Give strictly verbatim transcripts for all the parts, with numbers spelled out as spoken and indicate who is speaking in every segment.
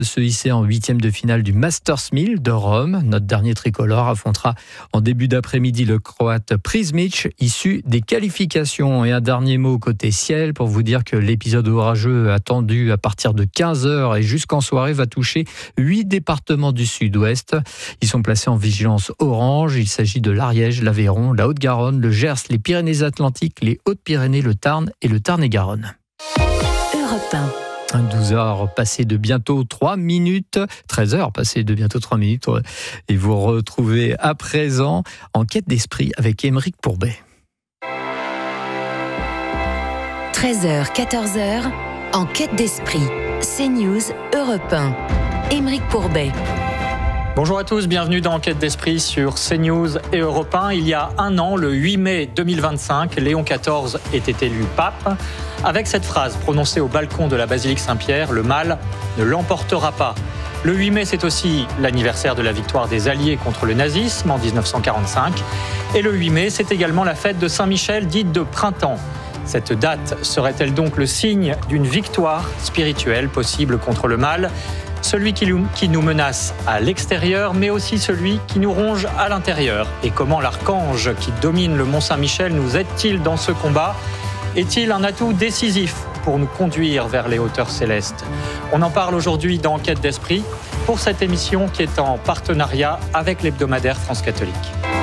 Speaker 1: de se hisser en huitième de finale du Masters mille de Rome. Notre dernier tricolore affrontera en début d'après-midi le Croate Prismic, issu des qualifications. Et un dernier mot côté ciel pour vous dire que l'épisode orageux attendu à partir de quinze heures et jusqu'en soirée va toucher huit départements du sud-ouest. Ils sont placés en vigilance orange. Il s'agit de l'Ariège, l'Aveyron, la Haute-Garonne, le Gers, les Pyrénées-Atlantiques, les Hautes-Pyrénées, le Tarn et le Tarn-et-Garonne.
Speaker 2: Europe un.
Speaker 1: douze heures passées de bientôt trois minutes, treize heures passées de bientôt trois minutes. Et vous retrouvez à présent En quête d'esprit avec Aymeric Pourbet.
Speaker 2: treize heures, quatorze heures, En quête d'esprit. CNews, Europe un. Aymeric Pourbet.
Speaker 3: Bonjour à tous, bienvenue dans Enquête d'Esprit sur CNews et Europe un. Il y a un an, le huit mai deux mille vingt-cinq, Léon quatorze était élu pape. Avec cette phrase prononcée au balcon de la basilique Saint-Pierre, le mal ne l'emportera pas. Le huit mai, c'est aussi l'anniversaire de la victoire des Alliés contre le nazisme en dix-neuf cent quarante-cinq. Et le huit mai, c'est également la fête de Saint-Michel, dite de printemps. Cette date serait-elle donc le signe d'une victoire spirituelle possible contre le mal ? Celui qui nous menace à l'extérieur, mais aussi celui qui nous ronge à l'intérieur. Et comment l'archange qui domine le Mont Saint-Michel nous aide-t-il dans ce combat ? Est-il un atout décisif pour nous conduire vers les hauteurs célestes ? On en parle aujourd'hui dans Enquête d'Esprit, pour cette émission qui est en partenariat avec l'hebdomadaire France Catholique.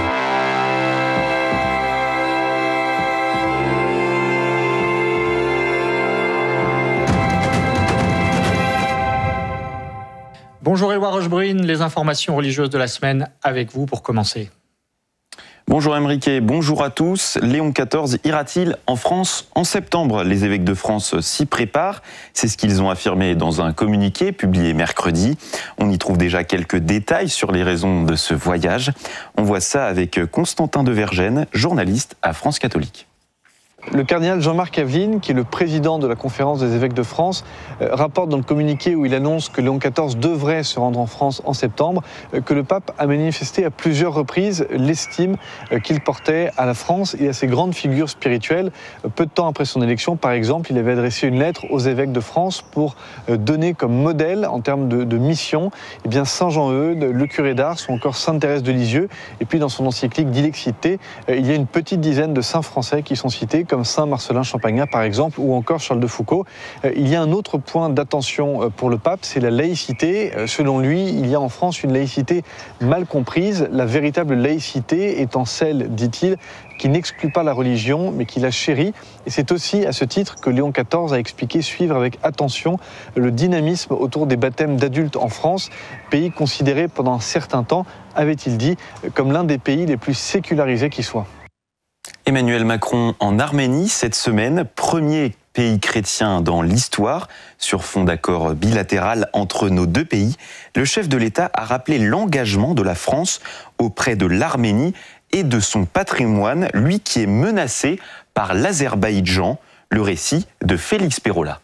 Speaker 3: Bonjour Éloi Rochebrune, les informations religieuses de la semaine avec vous pour commencer.
Speaker 4: Bonjour Aymeric et bonjour à tous. Léon quatorze ira-t-il en France en septembre ? Les évêques de France s'y préparent. C'est ce qu'ils ont affirmé dans un communiqué publié mercredi. On y trouve déjà quelques détails sur les raisons de ce voyage. On voit ça avec Constantin de Vergennes, journaliste à France Catholique.
Speaker 5: Le cardinal Jean-Marc Aveline, qui est le président de la conférence des évêques de France, euh, rapporte dans le communiqué où il annonce que Léon quatorze devrait se rendre en France en septembre, euh, que le pape a manifesté à plusieurs reprises l'estime euh, qu'il portait à la France et à ses grandes figures spirituelles. Euh, peu de temps après son élection, par exemple, il avait adressé une lettre aux évêques de France pour euh, donner comme modèle en termes de, de mission eh bien Saint Jean-Eudes, le curé d'Ars ou encore Sainte Thérèse de Lisieux. Et puis dans son encyclique Dilexité, euh, il y a une petite dizaine de saints français qui sont cités, comme Saint Marcellin Champagnat par exemple, ou encore Charles de Foucauld. Il y a un autre point d'attention pour le pape, c'est la laïcité. Selon lui, il y a en France une laïcité mal comprise. La véritable laïcité étant celle, dit-il, qui n'exclut pas la religion, mais qui la chérit. Et c'est aussi à ce titre que Léon quatorze a expliqué suivre avec attention le dynamisme autour des baptêmes d'adultes en France, pays considéré pendant un certain temps, avait-il dit, comme l'un des pays les plus sécularisés qui soit.
Speaker 4: Emmanuel Macron en Arménie cette semaine, premier pays chrétien dans l'histoire. Sur fond d'accord bilatéral entre nos deux pays, le chef de l'État a rappelé l'engagement de la France auprès de l'Arménie et de son patrimoine, lui qui est menacé par l'Azerbaïdjan. Le récit de Félix Pérola.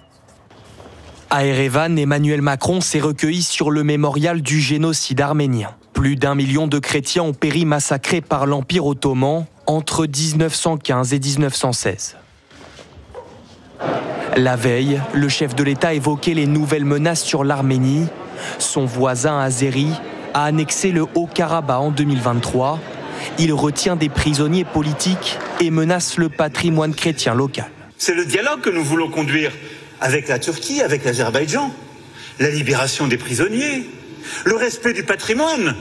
Speaker 6: À Erevan, Emmanuel Macron s'est recueilli sur le mémorial du génocide arménien. Plus d'un million de chrétiens ont péri massacrés par l'Empire ottoman entre dix-neuf cent quinze et dix-neuf cent seize. La veille, le chef de l'État évoquait les nouvelles menaces sur l'Arménie. Son voisin azéri a annexé le Haut-Karabakh en deux mille vingt-trois. Il retient des prisonniers politiques et menace le patrimoine chrétien local.
Speaker 7: C'est le dialogue que nous voulons conduire avec la Turquie, avec l'Azerbaïdjan. La libération des prisonniers, le respect du patrimoine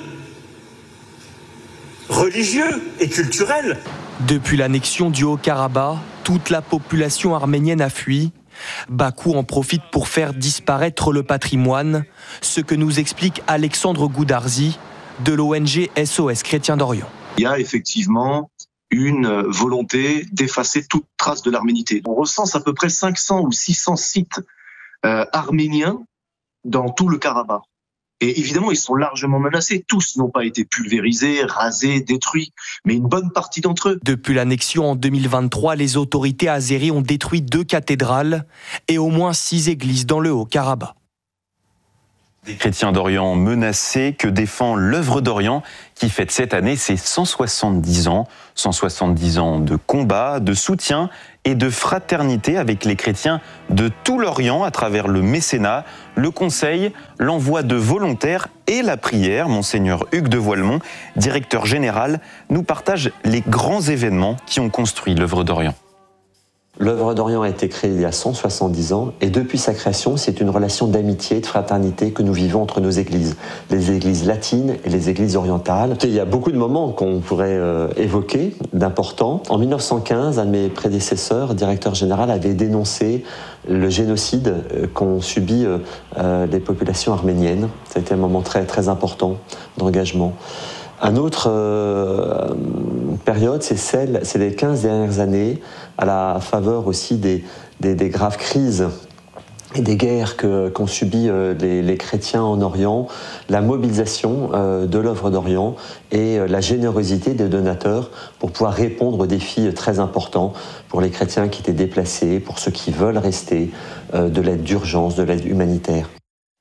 Speaker 7: religieux et culturel.
Speaker 6: Depuis l'annexion du Haut-Karabakh, toute la population arménienne a fui. Bakou en profite pour faire disparaître le patrimoine, ce que nous explique Alexandre Goudarzi de l'O N G S O S Chrétiens d'Orient.
Speaker 8: Il y a effectivement une volonté d'effacer toute trace de l'arménité. On recense à peu près cinq cents ou six cents sites euh, arméniens dans tout le Karabakh. Et évidemment, ils sont largement menacés. Tous n'ont pas été pulvérisés, rasés, détruits, mais une bonne partie d'entre eux.
Speaker 6: Depuis l'annexion en deux mille vingt-trois, les autorités azéries ont détruit deux cathédrales et au moins six églises dans le Haut-Karabakh.
Speaker 4: Des chrétiens d'Orient menacés, que défend l'œuvre d'Orient qui fête cette année ses cent soixante-dix ans. cent soixante-dix ans de combat, de soutien et de fraternité avec les chrétiens de tout l'Orient à travers le mécénat, le conseil, l'envoi de volontaires et la prière. Monseigneur Hugues de Voilemont, directeur général, nous partage les grands événements qui ont construit l'œuvre d'Orient.
Speaker 9: L'œuvre d'Orient a été créée il y a cent soixante-dix ans et depuis sa création, c'est une relation d'amitié et de fraternité que nous vivons entre nos églises, les églises latines et les églises orientales. Il y a beaucoup de moments qu'on pourrait euh, évoquer, d'importants. En mille neuf cent quinze, un de mes prédécesseurs, directeur général, avait dénoncé le génocide qu'ont subi euh, euh, les populations arméniennes. Ça a été un moment très, très important d'engagement. Un autre euh, période, c'est celle, c'est les quinze dernières années, à la faveur aussi des, des, des graves crises et des guerres que, qu'ont subi euh, les, les chrétiens en Orient, la mobilisation euh, de l'œuvre d'Orient et euh, la générosité des donateurs pour pouvoir répondre aux défis très importants pour les chrétiens qui étaient déplacés, pour ceux qui veulent rester, euh, de l'aide d'urgence, de l'aide humanitaire.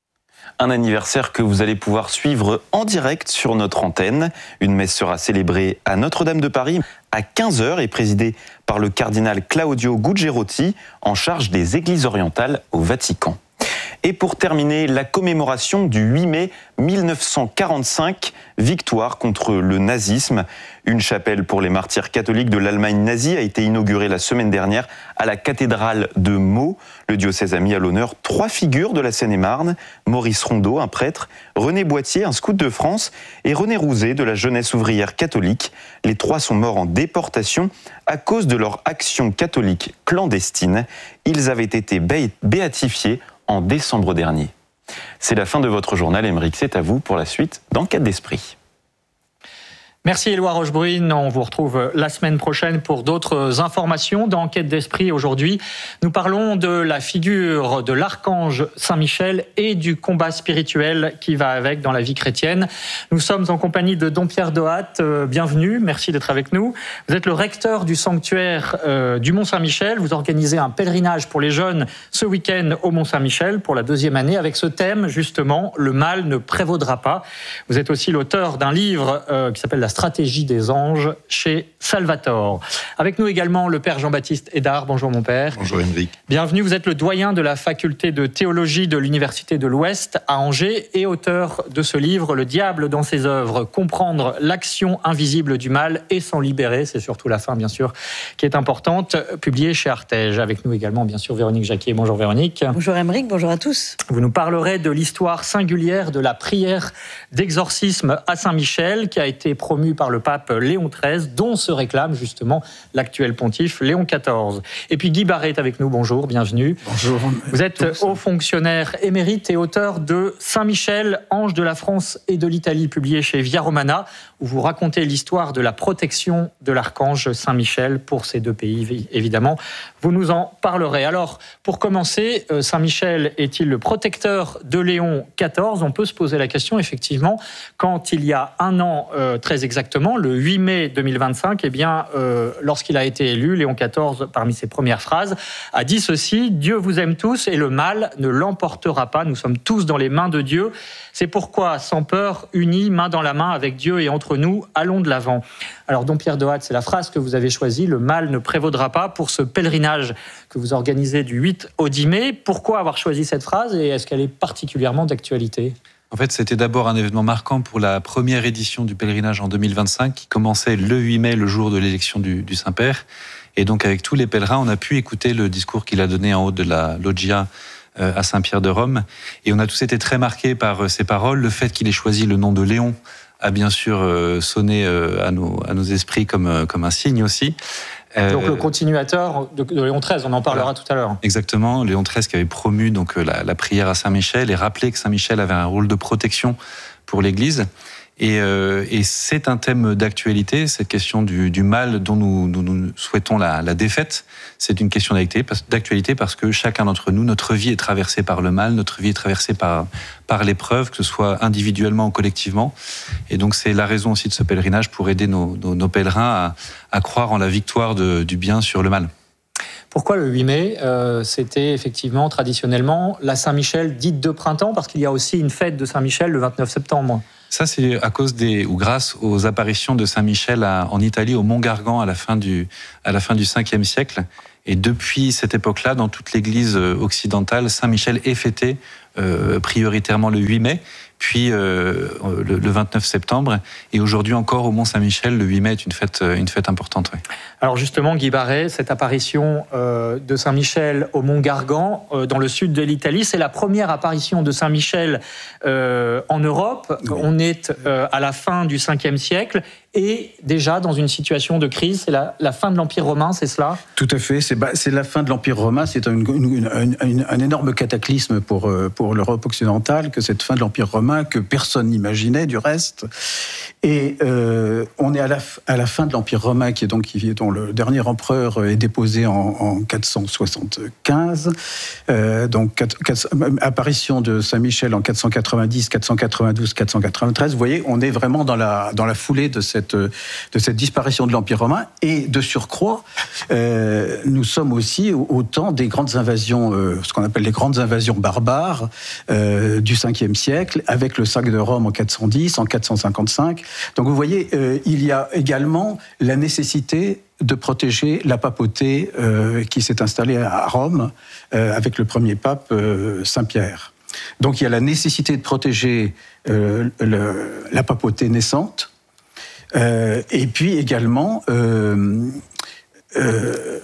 Speaker 4: Un anniversaire que vous allez pouvoir suivre en direct sur notre antenne. Une messe sera célébrée à Notre-Dame de Paris à quinze heures et présidée par le cardinal Claudio Gugerotti, en charge des églises orientales au Vatican. Et pour terminer, la commémoration du huit mai mille neuf cent quarante-cinq, victoire contre le nazisme. Une chapelle pour les martyrs catholiques de l'Allemagne nazie a été inaugurée la semaine dernière à la cathédrale de Meaux. Le diocèse a mis à l'honneur trois figures de la Seine-et-Marne, Maurice Rondeau, un prêtre, René Boittier, un scout de France, et René Rouzet de la jeunesse ouvrière catholique. Les trois sont morts en déportation à cause de leur action catholique clandestine. Ils avaient été bé- béatifiés en décembre dernier. C'est la fin de votre journal, Aymeric, c'est à vous pour la suite d'Enquête d'Esprit.
Speaker 3: Merci Éloi Rochebrune, on vous retrouve la semaine prochaine pour d'autres informations d'Enquête d'Esprit. Aujourd'hui, nous parlons de la figure de l'archange Saint-Michel et du combat spirituel qui va avec dans la vie chrétienne. Nous sommes en compagnie de Dom Pierre Dohat, euh, bienvenue, merci d'être avec nous. Vous êtes le recteur du sanctuaire euh, du Mont-Saint-Michel, vous organisez un pèlerinage pour les jeunes ce week-end au Mont-Saint-Michel pour la deuxième année avec ce thème justement, le mal ne prévaudra pas. Vous êtes aussi l'auteur d'un livre euh, qui s'appelle La stratégie des anges chez Salvatore. Avec nous également le père Jean-Baptiste Hédard. Bonjour mon père.
Speaker 10: Bonjour Aymeric.
Speaker 3: Bienvenue, vous êtes le doyen de la faculté de théologie de l'Université de l'Ouest à Angers et auteur de ce livre, Le diable dans ses œuvres, comprendre l'action invisible du mal et s'en libérer. C'est surtout la fin bien sûr qui est importante, publié chez Artege. Avec nous également bien sûr Véronique Jacquier. Bonjour Véronique.
Speaker 11: Bonjour Aymeric, bonjour à tous.
Speaker 3: Vous nous parlerez de l'histoire singulière de la prière d'exorcisme à Saint-Michel qui a été promue par le pape Léon treize, dont se réclame justement l'actuel pontife Léon quatorze. Et puis Guy Barret est avec nous, bonjour, bienvenue.
Speaker 10: Bonjour.
Speaker 3: Vous êtes haut fonctionnaire émérite et auteur de Saint-Michel, ange de la France et de l'Italie, publié chez Via Romana, où vous racontez l'histoire de la protection de l'archange Saint-Michel pour ces deux pays, évidemment. Vous nous en parlerez. Alors, pour commencer, Saint-Michel est-il le protecteur de Léon quatorze ? On peut se poser la question, effectivement, quand il y a un an, euh, très exactement, le huit mai deux mille vingt-cinq, eh bien, euh, lorsqu'il a été élu, Léon quatorze, parmi ses premières phrases, a dit ceci: « Dieu vous aime tous et le mal ne l'emportera pas. Nous sommes tous dans les mains de Dieu. C'est pourquoi, sans peur, unis, main dans la main avec Dieu et entre nous, allons de l'avant. » Alors, Dom Pierre Dohat, c'est la phrase que vous avez choisie, le mal ne prévaudra pas, pour ce pèlerinage que vous organisez du huit au dix mai. Pourquoi avoir choisi cette phrase et est-ce qu'elle est particulièrement d'actualité ?
Speaker 10: En fait, c'était d'abord un événement marquant pour la première édition du pèlerinage en deux mille vingt-cinq, qui commençait le huit mai, le jour de l'élection du, du Saint-Père. Et donc, avec tous les pèlerins, on a pu écouter le discours qu'il a donné en haut de la loggia euh, à Saint-Pierre de Rome. Et on a tous été très marqués par euh, ces paroles. Le fait qu'il ait choisi le nom de Léon a bien sûr euh, sonné euh, à, nos, à nos esprits comme, euh, comme un signe aussi.
Speaker 3: Euh, donc le continuateur de, de Léon treize, on en parlera voilà. tout à l'heure.
Speaker 10: Exactement, Léon treize qui avait promu donc la, la prière à Saint-Michel et rappelé que Saint-Michel avait un rôle de protection pour l'Église. Et, euh, et c'est un thème d'actualité, cette question du, du mal dont nous, nous, nous souhaitons la, la défaite. C'est une question d'actualité parce que chacun d'entre nous, notre vie est traversée par le mal, notre vie est traversée par, par l'épreuve, que ce soit individuellement ou collectivement. Et donc c'est la raison aussi de ce pèlerinage pour aider nos, nos, nos pèlerins à, à croire en la victoire de, du bien sur le mal.
Speaker 3: Pourquoi le huit mai euh, C'était effectivement traditionnellement la Saint-Michel dite de printemps, parce qu'il y a aussi une fête de Saint-Michel le vingt-neuf septembre.
Speaker 10: Ça, c'est à cause des, ou grâce aux apparitions de Saint-Michel à, en Italie, au Mont Gargan, à la fin du, à la fin du cinquième siècle. Et depuis cette époque-là, dans toute l'Église occidentale, Saint-Michel est fêté euh, prioritairement le huit mai, puis euh, le, le vingt-neuf septembre. Et aujourd'hui encore, au Mont-Saint-Michel, le huit mai est une fête, une fête importante. Oui.
Speaker 3: Alors justement, Guy Barret, cette apparition euh, de Saint-Michel au Mont Gargan, euh, dans le sud de l'Italie, c'est la première apparition de Saint-Michel euh, en Europe. Oui. On est euh, à la fin du cinquième siècle et déjà dans une situation de crise. C'est la, la fin de l'Empire romain, c'est cela ?
Speaker 11: Tout à fait, c'est, bah, c'est la fin de l'Empire romain. C'est un, une, une, une, un énorme cataclysme pour, pour l'Europe occidentale que cette fin de l'Empire romain, que personne n'imaginait du reste. Et euh, on est à la, à la fin de l'Empire romain, qui est donc, qui, dont le dernier empereur est déposé en, en quatre cent soixante-quinze. Euh, donc, quatre, quatre, apparition de Saint-Michel en quatre cent quatre-vingt-dix, quatre cent quatre-vingt-douze, quatre cent quatre-vingt-treize. Vous voyez, on est vraiment dans la, dans la foulée de cette, de cette disparition de l'Empire romain. Et de surcroît, euh, nous sommes aussi au, au temps des grandes invasions, euh, ce qu'on appelle les grandes invasions barbares euh, du cinquième siècle, avec le sac de Rome en quatre cent dix, en quatre cent cinquante-cinq. Donc vous voyez, euh, il y a également la nécessité de protéger la papauté euh, qui s'est installée à Rome euh, avec le premier pape euh, Saint-Pierre. Donc il y a la nécessité de protéger euh, le, la papauté naissante, euh, et puis également euh, euh,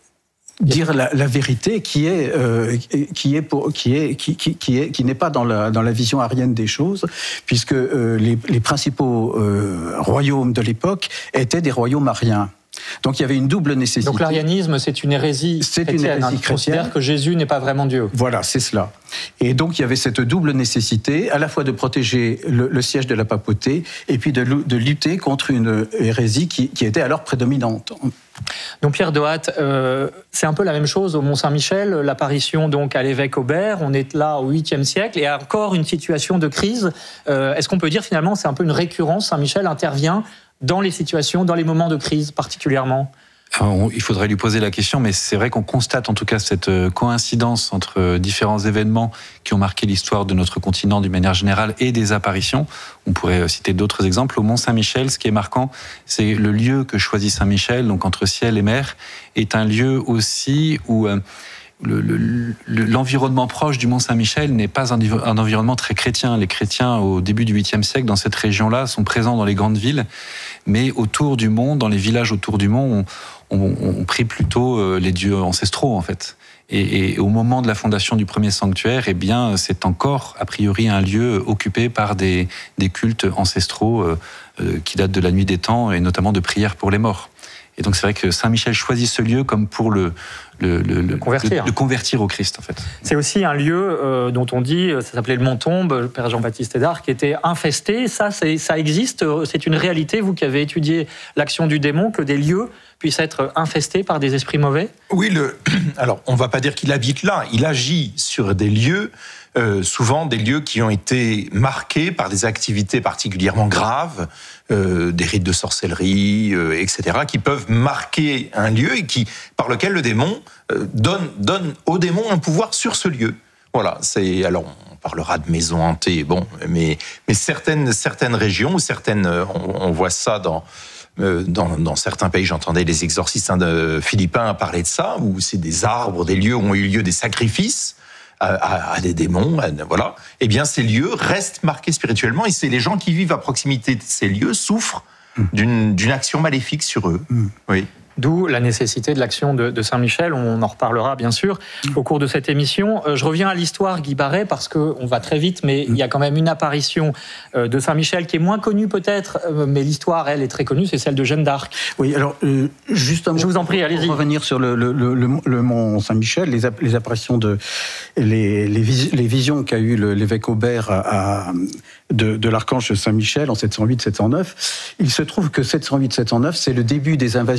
Speaker 11: dire la, la vérité qui est euh, qui est pour qui est qui qui, qui est qui n'est pas dans la dans la vision arienne des choses, puisque euh, les, les principaux euh, royaumes de l'époque étaient des royaumes ariens. Donc il y avait une double nécessité.
Speaker 3: Donc l'arianisme, c'est une hérésie
Speaker 11: c'est
Speaker 3: chrétienne.
Speaker 11: Une hérésie
Speaker 3: hein, qui considère que Jésus n'est pas vraiment Dieu.
Speaker 11: Voilà, c'est cela. Et donc il y avait cette double nécessité, à la fois de protéger le, le siège de la papauté, et puis de, de lutter contre une hérésie qui, qui était alors prédominante.
Speaker 3: Donc Pierre Dohat, euh, c'est un peu la même chose au Mont-Saint-Michel, l'apparition donc à l'évêque Aubert, on est là au huitième siècle, et encore une situation de crise. Euh, est-ce qu'on peut dire finalement c'est un peu une récurrence, Saint-Michel intervient dans les situations, dans les moments de crise particulièrement ?
Speaker 10: Alors, on, il faudrait lui poser la question, mais c'est vrai qu'on constate en tout cas cette coïncidence entre différents événements qui ont marqué l'histoire de notre continent d'une manière générale et des apparitions. On pourrait citer d'autres exemples. Au Mont-Saint-Michel, ce qui est marquant, c'est le lieu que choisit Saint-Michel, donc entre ciel et mer, est un lieu aussi où euh, Le, le, l'environnement proche du Mont-Saint-Michel n'est pas un, un environnement très chrétien. Les chrétiens, au début du huitième siècle, dans cette région-là, sont présents dans les grandes villes, mais autour du mont, dans les villages autour du mont, on, on, on prie plutôt les dieux ancestraux, en fait. Et, et au moment de la fondation du premier sanctuaire, eh bien, c'est encore, a priori, un lieu occupé par des, des cultes ancestraux euh, euh, qui datent de la nuit des temps, et notamment de prières pour les morts. Et donc c'est vrai que Saint-Michel choisit ce lieu comme pour le, le, le, le, convertir. Le, le convertir au Christ, en fait.
Speaker 3: C'est aussi un lieu euh, dont on dit, ça s'appelait le Mont-Tombe, le Père Jean-Baptiste Hédard, qui était infesté. Ça, c'est, ça existe, c'est une réalité, vous qui avez étudié l'action du démon, que des lieux puissent être infestés par des esprits mauvais ?
Speaker 12: Oui, le... alors on ne va pas dire qu'il habite là, il agit sur des lieux, euh, souvent des lieux qui ont été marqués par des activités particulièrement graves, euh, des rites de sorcellerie, euh, et cetera, qui peuvent marquer un lieu et qui, par lequel le démon euh, donne, donne au démon un pouvoir sur ce lieu. Voilà, c'est... Alors, on parlera de maisons hantées, bon, mais, mais certaines, certaines régions, certaines, on, on voit ça dans... Dans, dans certains pays, j'entendais les exorcistes de philippins parler de ça, où c'est des arbres, des lieux où ont eu lieu des sacrifices à, à, à des démons, à, voilà. Eh bien, ces lieux restent marqués spirituellement, et c'est les gens qui vivent à proximité de ces lieux souffrent mmh. d'une, d'une action maléfique sur eux. Mmh. Oui.
Speaker 3: D'où la nécessité de l'action de, de Saint-Michel, on en reparlera bien sûr au cours de cette émission. Je reviens à l'histoire, Guy Barret, parce qu'on va très vite, mais il y a quand même une apparition de Saint-Michel qui est moins connue peut-être, mais l'histoire, elle, est très connue, c'est celle de Jeanne d'Arc.
Speaker 11: Oui, alors euh, justement,
Speaker 3: je vous en prie, allez-y.
Speaker 11: Pour revenir sur le, le, le, le Mont Saint-Michel, les, les apparitions, de, les, les, vis, les visions qu'a eu le, l'évêque Aubert à, à, de, de l'archange Saint-Michel en sept cent huit sept cent neuf, il se trouve que sept cent huit sept cent neuf, c'est le début des invasions omeyyades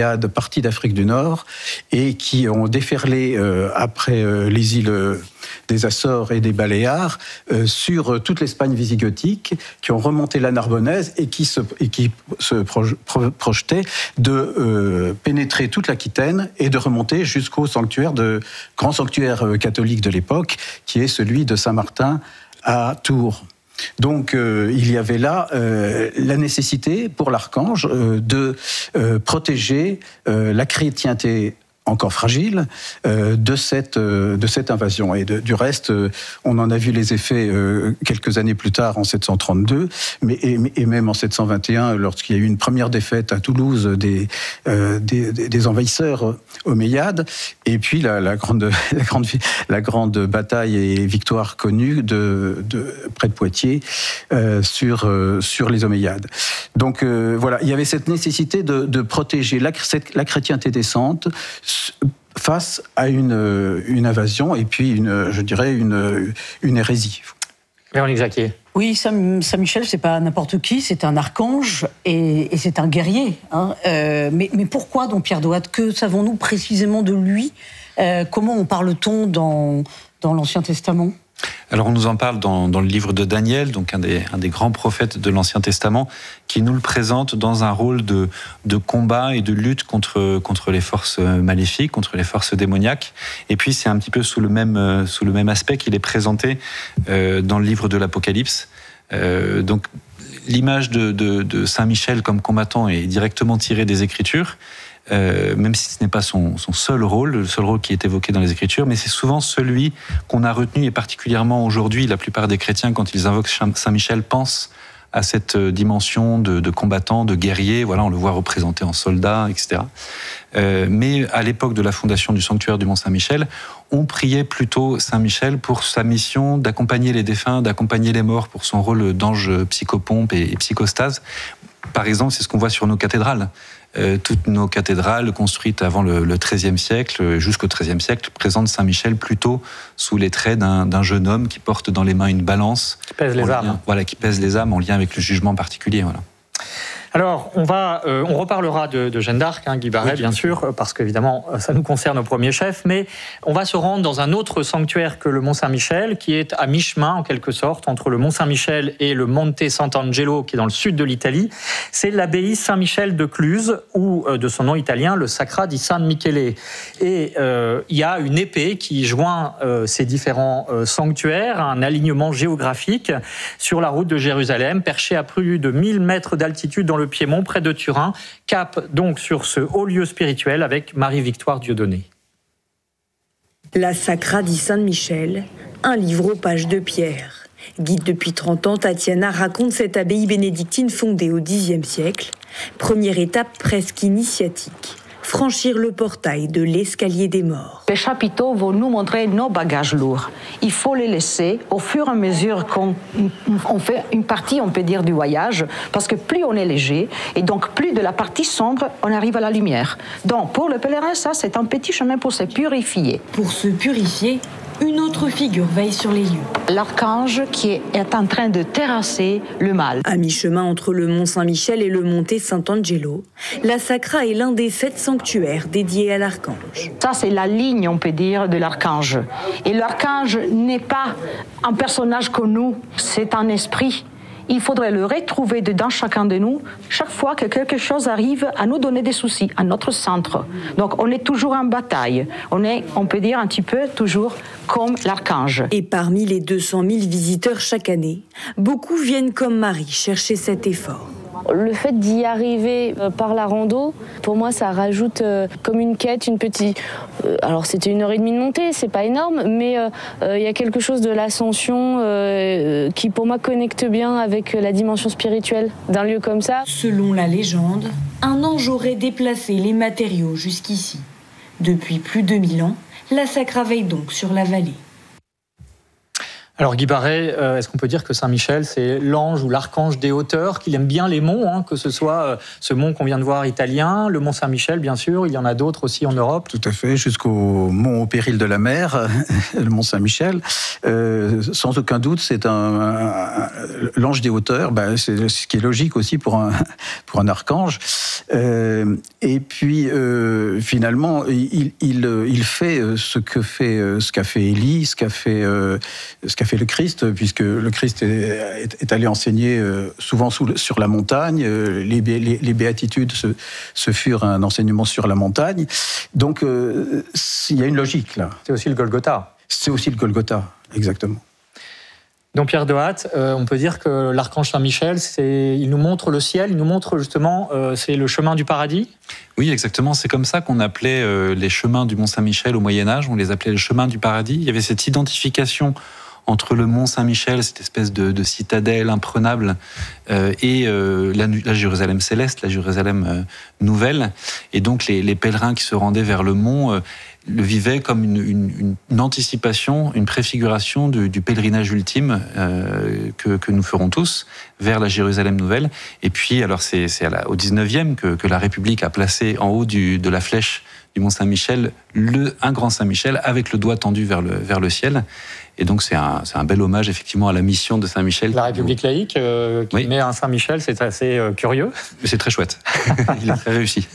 Speaker 11: Omeyyades partis d'Afrique du Nord et qui ont déferlé euh, après euh, les îles euh, des Açores et des Baléares euh, sur toute l'Espagne visigothique, qui ont remonté la Narbonnaise et qui se, et qui se proj, pro, projetaient de euh, pénétrer toute l'Aquitaine et de remonter jusqu'au sanctuaire de grand sanctuaire catholique de l'époque, qui est celui de Saint-Martin à Tours. Donc euh, il y avait là euh, la nécessité pour l'archange euh, de euh, protéger euh, la chrétienté encore fragile euh, de cette euh, de cette invasion. Et de, du reste, euh, on en a vu les effets euh, quelques années plus tard, en sept cent trente-deux, mais et, et même en sept cent vingt et un, lorsqu'il y a eu une première défaite à Toulouse des euh, des, des envahisseurs omeyyades. Et puis la, la grande la grande la grande bataille et victoire connue de, de près de Poitiers euh, sur euh, sur les omeyyades. Donc euh, voilà, il y avait cette nécessité de, de protéger la, la chrétienté décente face à une, une invasion et puis, une, je dirais, une, une hérésie.
Speaker 3: Véronique Jacquier.
Speaker 13: Oui, Saint, Saint-Michel, c'est pas n'importe qui, c'est un archange et, et c'est un guerrier. Hein. Euh, mais, mais pourquoi, donc, Pierre Doat, que savons-nous précisément de lui ? euh, Comment en parle-t-on dans, dans l'Ancien Testament ?
Speaker 10: Alors on nous en parle dans, dans le livre de Daniel, donc un des, un des grands prophètes de l'Ancien Testament, qui nous le présente dans un rôle de, de combat et de lutte contre, contre les forces maléfiques, contre les forces démoniaques. Et puis c'est un petit peu sous le même, sous le même aspect qu'il est présenté euh, dans le livre de l'Apocalypse. Euh, donc l'image de, de, de Saint Michel comme combattant est directement tirée des Écritures. Euh, même si ce n'est pas son, son seul rôle, le seul rôle qui est évoqué dans les Écritures, mais c'est souvent celui qu'on a retenu, et particulièrement aujourd'hui, la plupart des chrétiens, quand ils invoquent Saint Michel, pensent à cette dimension de, de combattant, de guerrier. Voilà, on le voit représenté en soldat, et cetera. Euh, mais à l'époque de la fondation du sanctuaire du Mont Saint-Michel, on priait plutôt Saint Michel pour sa mission d'accompagner les défunts, d'accompagner les morts, pour son rôle d'ange psychopompe et, et psychostase. Par exemple, c'est ce qu'on voit sur nos cathédrales. Euh, toutes nos cathédrales construites avant le, le treizième siècle, jusqu'au treizième siècle, présentent Saint Michel plutôt sous les traits d'un, d'un jeune homme qui porte dans les mains une balance.
Speaker 3: Qui pèse les âmes.
Speaker 10: Voilà, qui pèse les âmes en lien avec le jugement particulier. Voilà.
Speaker 3: Alors, on va, euh, on reparlera de, de Jeanne d'Arc, hein, Guy Barret, oui, bien sûr, parce qu'évidemment, ça nous concerne au premier chef, mais on va se rendre dans un autre sanctuaire que le Mont Saint-Michel, qui est à mi-chemin, en quelque sorte, entre le Mont Saint-Michel et le Monte Sant'Angelo, qui est dans le sud de l'Italie. C'est l'abbaye Saint-Michel de Cluse, ou euh, de son nom italien, le Sacra di San Michele. Et euh, il y a une épée qui joint euh, ces différents euh, sanctuaires, un alignement géographique sur la route de Jérusalem, perché à plus de mille mètres d'altitude dans le Piémont, près de Turin, cap donc sur ce haut lieu spirituel avec Marie-Victoire Dieudonné.
Speaker 14: La Sacra di San Michel, un livre aux pages de pierre. Guide depuis trente ans, Tatiana raconte cette abbaye bénédictine fondée au dixième siècle. Première étape presque initiatique. Franchir le portail de l'escalier des morts.
Speaker 15: Les chapiteaux vont nous montrer nos bagages lourds. Il faut les laisser au fur et à mesure qu'on on fait une partie, on peut dire, du voyage, parce que plus on est léger, et donc plus de la partie sombre, on arrive à la lumière. Donc pour le pèlerin, ça c'est un petit chemin pour se purifier.
Speaker 14: Pour se purifier, une autre figure veille sur les lieux.
Speaker 15: L'archange qui est en train de terrasser le mal.
Speaker 14: À mi-chemin entre le Mont Saint-Michel et le Monte Sant'Angelo, la Sacra est l'un des sept sanctuaires dédiés à l'archange.
Speaker 15: Ça, c'est la ligne, on peut dire, de l'archange. Et l'archange n'est pas un personnage comme nous, c'est un esprit. Il faudrait le retrouver dedans chacun de nous, chaque fois que quelque chose arrive à nous donner des soucis, à notre centre. Donc on est toujours en bataille, on est, on peut dire un petit peu, toujours comme l'archange.
Speaker 14: Et parmi les deux cent mille visiteurs chaque année, beaucoup viennent comme Marie chercher cet effort.
Speaker 16: Le fait d'y arriver par la rando, pour moi, ça rajoute euh, comme une quête, une petite... Euh, alors, c'était une heure et demie de montée, c'est pas énorme, mais il euh, euh, y a quelque chose de l'ascension euh, qui, pour moi, connecte bien avec la dimension spirituelle d'un lieu comme ça.
Speaker 14: Selon la légende, un ange aurait déplacé les matériaux jusqu'ici. Depuis plus de mille ans, la Sacra veille donc sur la vallée.
Speaker 3: Alors Guy Barret, euh, est-ce qu'on peut dire que Saint-Michel, c'est l'ange ou l'archange des hauteurs, qu'il aime bien les monts, hein, que ce soit euh, ce mont qu'on vient de voir italien, le mont Saint-Michel bien sûr, il y en a d'autres aussi en Europe.
Speaker 11: Tout à fait, jusqu'au mont au péril de la mer, le mont Saint-Michel. Euh, sans aucun doute, c'est un, un, un l'ange des hauteurs, ben, c'est ce qui est logique aussi pour un, pour un archange. Euh, et puis euh, finalement, il, il, il fait ce que fait, ce qu'a fait Élie, ce qu'a fait, euh, ce qu'a fait le Christ, puisque le Christ est, est, est allé enseigner souvent sous, sur la montagne. Les, les, les béatitudes, ce, ce furent un enseignement sur la montagne. Donc, euh, il y a une logique là.
Speaker 3: C'est aussi le Golgotha.
Speaker 11: C'est aussi le Golgotha, exactement.
Speaker 3: Donc Pierre Dehatte, euh, on peut dire que l'archange Saint-Michel, c'est, il nous montre le ciel, il nous montre justement, euh, c'est le chemin du paradis.
Speaker 10: Oui, exactement. C'est comme ça qu'on appelait euh, les chemins du Mont Saint-Michel au Moyen-Âge. On les appelait les chemins du paradis. Il y avait cette identification entre le Mont Saint-Michel, cette espèce de, de citadelle imprenable, euh, et euh, la, la Jérusalem céleste, la Jérusalem euh, nouvelle. Et donc les, les pèlerins qui se rendaient vers le mont euh, le vivaient comme une, une, une anticipation, une préfiguration du, du pèlerinage ultime euh, que, que nous ferons tous vers la Jérusalem nouvelle. Et puis, alors c'est, c'est à la, au dix-neuvième que, que la République a placé en haut du, de la flèche du Mont Saint-Michel le, un grand Saint-Michel avec le doigt tendu vers le, vers le ciel. Et donc c'est un, c'est un bel hommage effectivement à la mission de Saint-Michel.
Speaker 3: La République laïque euh, qui oui. met un Saint-Michel, c'est assez euh, curieux.
Speaker 10: C'est très chouette. Il a très réussi.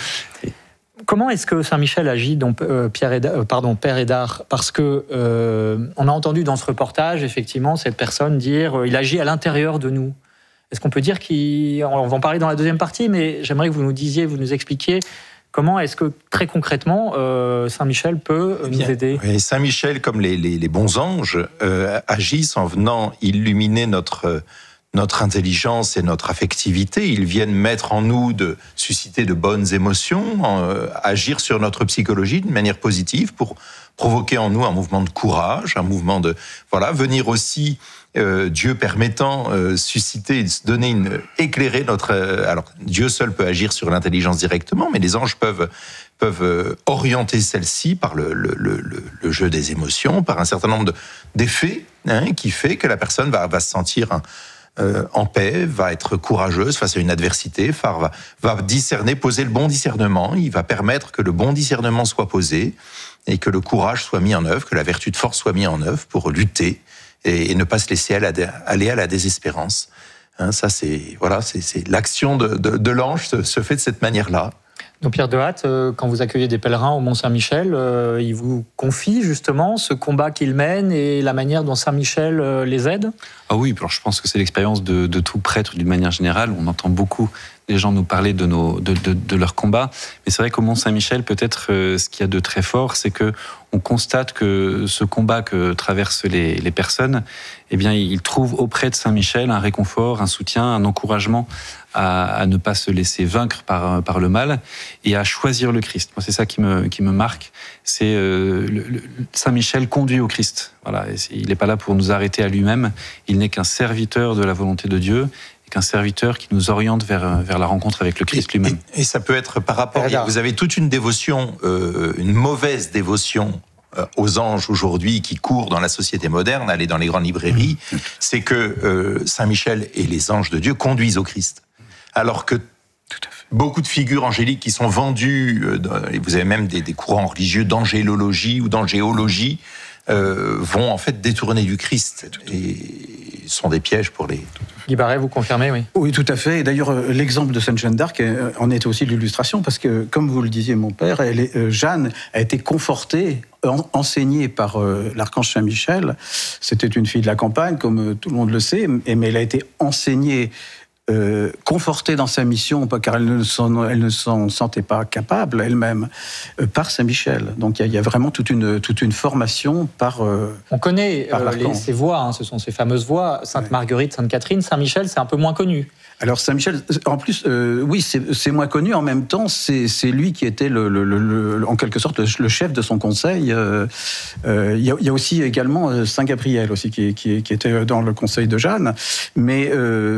Speaker 3: Comment est-ce que Saint-Michel agit, donc euh, Pierre Hédard, euh, pardon, Père Hédard? Parce que euh, on a entendu dans ce reportage effectivement cette personne dire euh, il agit à l'intérieur de nous. Est-ce qu'on peut dire qu'il, on va en parler dans la deuxième partie, mais j'aimerais que vous nous disiez, vous nous expliquiez. Comment est-ce que, très concrètement, euh, Saint-Michel peut nous Bien. aider?
Speaker 12: Et Saint-Michel, comme les, les, les bons anges, euh, agissent en venant illuminer notre, notre intelligence et notre affectivité. Ils viennent mettre en nous, de susciter de bonnes émotions, euh, agir sur notre psychologie d'une manière positive pour provoquer en nous un mouvement de courage, un mouvement de... Voilà, venir aussi... Euh, Dieu permettant euh, susciter, donner une, éclairer notre. Euh, alors Dieu seul peut agir sur l'intelligence directement, mais les anges peuvent peuvent euh, orienter celle-ci par le, le, le, le jeu des émotions, par un certain nombre de, d'effets hein, qui fait que la personne va va se sentir hein, euh, en paix, va être courageuse face à une adversité, va va discerner, poser le bon discernement. Il va permettre que le bon discernement soit posé et que le courage soit mis en œuvre, que la vertu de force soit mise en œuvre pour lutter. Et ne pas se laisser aller à la désespérance. Hein, ça, c'est voilà, c'est, c'est l'action de, de, de l'ange se, se fait de cette manière-là.
Speaker 3: Donc Pierre Dehatte, quand vous accueillez des pèlerins au Mont Saint-Michel, euh, il vous confie justement ce combat qu'il mène et la manière dont Saint-Michel euh, les aide?
Speaker 10: Ah oui, alors je pense que c'est l'expérience de, de tout prêtre d'une manière générale. On entend beaucoup les gens nous parler de, nos, de, de, de leur combat. Mais c'est vrai qu'au Mont Saint-Michel, peut-être euh, ce qu'il y a de très fort, c'est que on constate que ce combat que traversent les, les personnes, eh bien, ils trouvent auprès de Saint-Michel un réconfort, un soutien, un encouragement à, à ne pas se laisser vaincre par, par le mal et à choisir le Christ. Moi, c'est ça qui me, qui me marque. C'est euh, le, le, Saint-Michel conduit au Christ. Voilà, et il n'est pas là pour nous arrêter à lui-même. Il n'est qu'un serviteur de la volonté de Dieu. Un serviteur qui nous oriente vers, vers la rencontre avec le Christ
Speaker 12: et,
Speaker 10: lui-même.
Speaker 12: Et, et ça peut être par rapport... À, vous avez toute une dévotion, euh, une mauvaise dévotion euh, aux anges aujourd'hui qui court dans la société moderne, aller dans les grandes librairies, mmh. c'est que euh, Saint-Michel et les anges de Dieu conduisent au Christ. Alors que beaucoup de figures angéliques qui sont vendues, euh, et vous avez même des, des courants religieux d'angélologie ou d'angéologie, euh, vont en fait détourner du Christ. Et sont des pièges pour les...
Speaker 3: Guy Barret, vous confirmez, oui?
Speaker 11: Oui, tout à fait. Et d'ailleurs, l'exemple de Sainte Jeanne d'Arc en est aussi l'illustration, parce que, comme vous le disiez, mon père, elle est, Jeanne a été confortée, enseignée par l'archange Saint-Michel. C'était une fille de la campagne, comme tout le monde le sait, mais elle a été enseignée, Euh, confortée dans sa mission, car elle ne s'en, elle ne s'en sentait pas capable elle-même, euh, par Saint-Michel. Donc il y, y a vraiment toute une, toute une formation par euh,
Speaker 3: On connaît par euh, les, ces voix, hein, ce sont ces fameuses voix, Sainte ouais. Marguerite, Sainte Catherine. Saint-Michel, c'est un peu moins connu.
Speaker 11: Alors Saint-Michel, en plus, euh, oui, c'est, c'est moins connu. En même temps, c'est, c'est lui qui était le, le, le, le, en quelque sorte le, le chef de son conseil. Euh, euh, il, y a, il y a aussi également Saint Gabriel aussi qui, qui, qui était dans le conseil de Jeanne. Mais euh,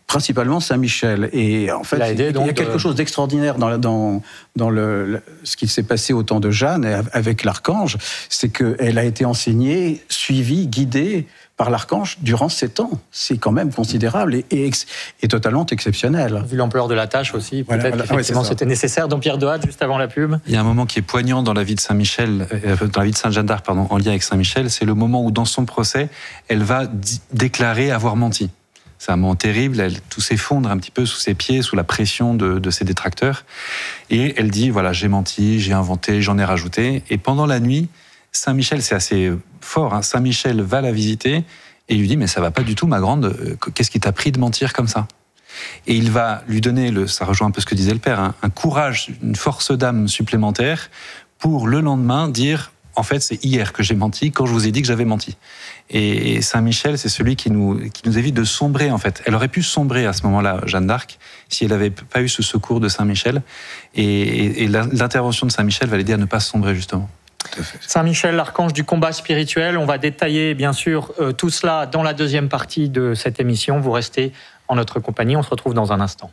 Speaker 11: principalement Saint-Michel. Et en fait, il, aidé, il y a quelque de... chose d'extraordinaire dans, dans, dans le, le, ce qui s'est passé au temps de Jeanne avec l'archange, c'est qu'elle a été enseignée, suivie, guidée par l'archange durant sept ans. C'est quand même considérable et, et, et totalement exceptionnel.
Speaker 3: Vu l'ampleur de la tâche aussi, peut-être voilà, qu'effectivement ouais, c'était nécessaire. Don Pierre Doat, juste avant la pub.
Speaker 10: Il y a un moment qui est poignant dans la vie de Saint-Michel, euh, dans la vie de Sainte Jeanne d'Arc, pardon, en lien avec Saint-Michel, c'est le moment où dans son procès, elle va d- déclarer avoir menti. C'est un moment terrible, elle, tout s'effondre un petit peu sous ses pieds, sous la pression de, de ses détracteurs. Et elle dit, voilà, j'ai menti, j'ai inventé, j'en ai rajouté. Et pendant la nuit, Saint-Michel, c'est assez fort, hein, Saint-Michel va la visiter et lui dit, mais ça va pas du tout, ma grande, qu'est-ce qui t'a pris de mentir comme ça ? Et il va lui donner, le, ça rejoint un peu ce que disait le père, hein, un courage, une force d'âme supplémentaire pour le lendemain dire, en fait, c'est hier que j'ai menti, quand je vous ai dit que j'avais menti. Et Saint-Michel, c'est celui qui nous, qui nous évite de sombrer, en fait. Elle aurait pu sombrer à ce moment-là, Jeanne d'Arc, si elle n'avait pas eu ce secours de Saint-Michel. Et, et, et l'intervention de Saint-Michel va l'aider à ne pas sombrer, justement.
Speaker 3: Saint-Michel, l'archange du combat spirituel. On va détailler, bien sûr, euh, tout cela dans la deuxième partie de cette émission. Vous restez en notre compagnie. On se retrouve dans un instant.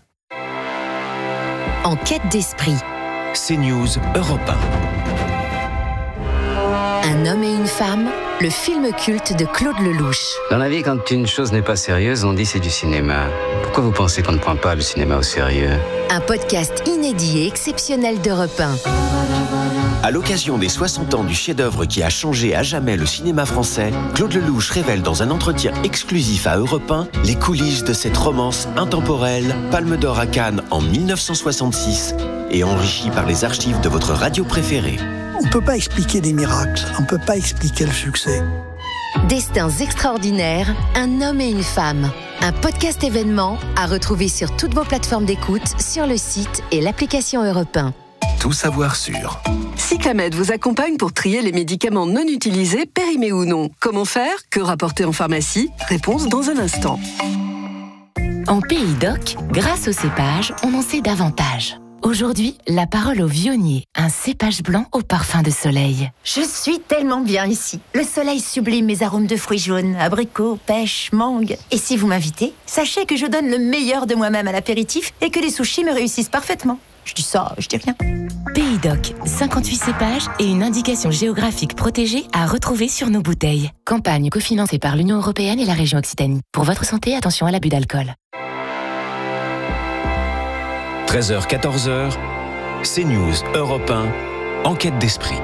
Speaker 2: En quête d'esprit.
Speaker 17: CNews Europe un.
Speaker 2: Un homme et une femme, le film culte de Claude Lelouch.
Speaker 18: Dans la vie, quand une chose n'est pas sérieuse, on dit c'est du cinéma. Pourquoi vous pensez qu'on ne prend pas le cinéma au sérieux ?
Speaker 2: Un podcast inédit et exceptionnel d'Europe un.
Speaker 17: À l'occasion des soixante ans du chef-d'œuvre qui a changé à jamais le cinéma français, Claude Lelouch révèle dans un entretien exclusif à Europe un les coulisses de cette romance intemporelle, Palme d'Or à Cannes en dix-neuf cent soixante-six et enrichie par les archives de votre radio préférée.
Speaker 19: On ne peut pas expliquer des miracles, on ne peut pas expliquer le succès.
Speaker 2: Destins extraordinaires, un homme et une femme. Un podcast événement à retrouver sur toutes vos plateformes d'écoute, sur le site et l'application Europe un.
Speaker 17: Tout savoir sur.
Speaker 20: Cyclamed vous accompagne pour trier les médicaments non utilisés, périmés ou non. Comment faire ? Que rapporter en pharmacie ? Réponse dans un instant.
Speaker 2: En Pays d'Oc, grâce au cépage, on en sait davantage. Aujourd'hui, la parole au vionnier, un cépage blanc au parfum de soleil.
Speaker 21: Je suis tellement bien ici. Le soleil sublime mes arômes de fruits jaunes, abricots, pêche, mangue. Et si vous m'invitez, sachez que je donne le meilleur de moi-même à l'apéritif et que les sushis me réussissent parfaitement. Je dis ça, je dis rien.
Speaker 2: Pays d'Oc, cinquante-huit cépages et une indication géographique protégée à retrouver sur nos bouteilles. Campagne cofinancée par l'Union européenne et la région Occitanie. Pour votre santé, attention à l'abus d'alcool.
Speaker 17: treize heures quatorze heures, CNews Europe un, Enquête d'esprit.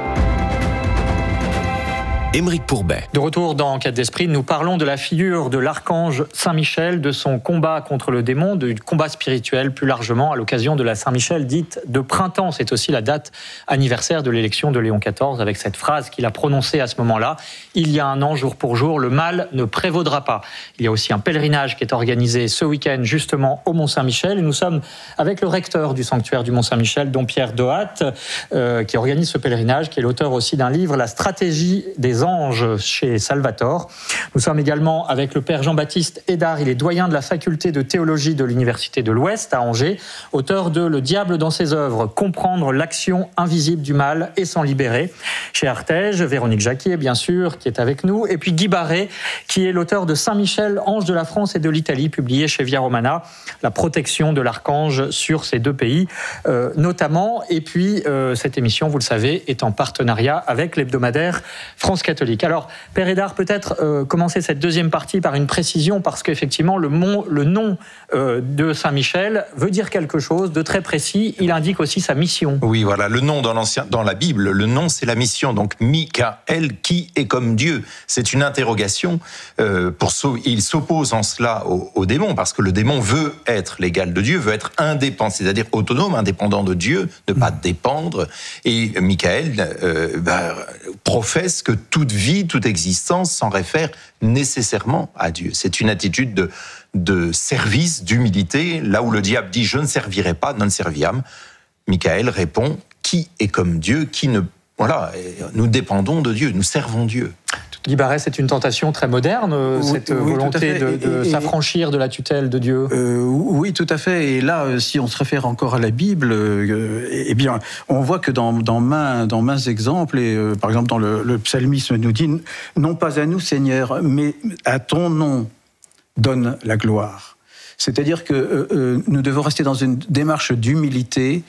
Speaker 17: Émeric Pourbet.
Speaker 3: De retour dans Enquête d'esprit, nous parlons de la figure de l'archange Saint-Michel, de son combat contre le démon, du combat spirituel plus largement à l'occasion de la Saint-Michel dite de printemps. C'est aussi la date anniversaire de l'élection de Léon quatorze avec cette phrase qu'il a prononcée à ce moment-là. Il y a un an, jour pour jour, le mal ne prévaudra pas. Il y a aussi un pèlerinage qui est organisé ce week-end justement au Mont-Saint-Michel. Et nous sommes avec le recteur du sanctuaire du Mont-Saint-Michel, Don Pierre Doat, euh, qui organise ce pèlerinage, qui est l'auteur aussi d'un livre, La stratégie des anges chez Salvatore. Nous sommes également avec le père Jean-Baptiste Hédard, il est doyen de la faculté de théologie de l'Université de l'Ouest à Angers, auteur de Le diable dans ses œuvres, comprendre l'action invisible du mal et s'en libérer. Chez Artege, Véronique Jacquier, bien sûr, qui est avec nous, et puis Guy Barré, qui est l'auteur de Saint-Michel, ange de la France et de l'Italie, publié chez Via Romana, la protection de l'archange sur ces deux pays, euh, notamment. Et puis, euh, cette émission, vous le savez, est en partenariat avec l'hebdomadaire France Catholique. Alors, Père Hédard, peut-être euh, commencer cette deuxième partie par une précision, parce qu'effectivement, le, mot, le nom euh, de Saint-Michel veut dire quelque chose de très précis. Il indique aussi sa mission.
Speaker 12: Oui, voilà, le nom dans, l'ancien, dans la Bible, le nom, c'est la mission. Donc, Michael, qui est comme Dieu. C'est une interrogation. Euh, pour so- il s'oppose en cela au, au démon, parce que le démon veut être l'égal de Dieu, veut être indépendant, c'est-à-dire autonome, indépendant de Dieu, ne pas dépendre. Et Michael euh, bah, professe que toute vie, toute existence s'en réfère nécessairement à Dieu. C'est une attitude de, de service, d'humilité. Là où le diable dit « je ne servirai pas, non serviam », Michael répond « qui est comme Dieu, qui ne... » Voilà, nous dépendons de Dieu, nous servons Dieu.
Speaker 3: Guy Barret, c'est une tentation très moderne, oui, cette oui, volonté de, de et, et, s'affranchir de la tutelle de Dieu.
Speaker 11: Euh, oui, tout à fait. Et là, si on se réfère encore à la Bible, euh, eh bien, on voit que dans, dans, main, dans maints exemples, et euh, par exemple dans le, le psalmisme nous dit « Non pas à nous, Seigneur, mais à ton nom donne la gloire ». C'est-à-dire que euh, euh, nous devons rester dans une démarche d'humilité.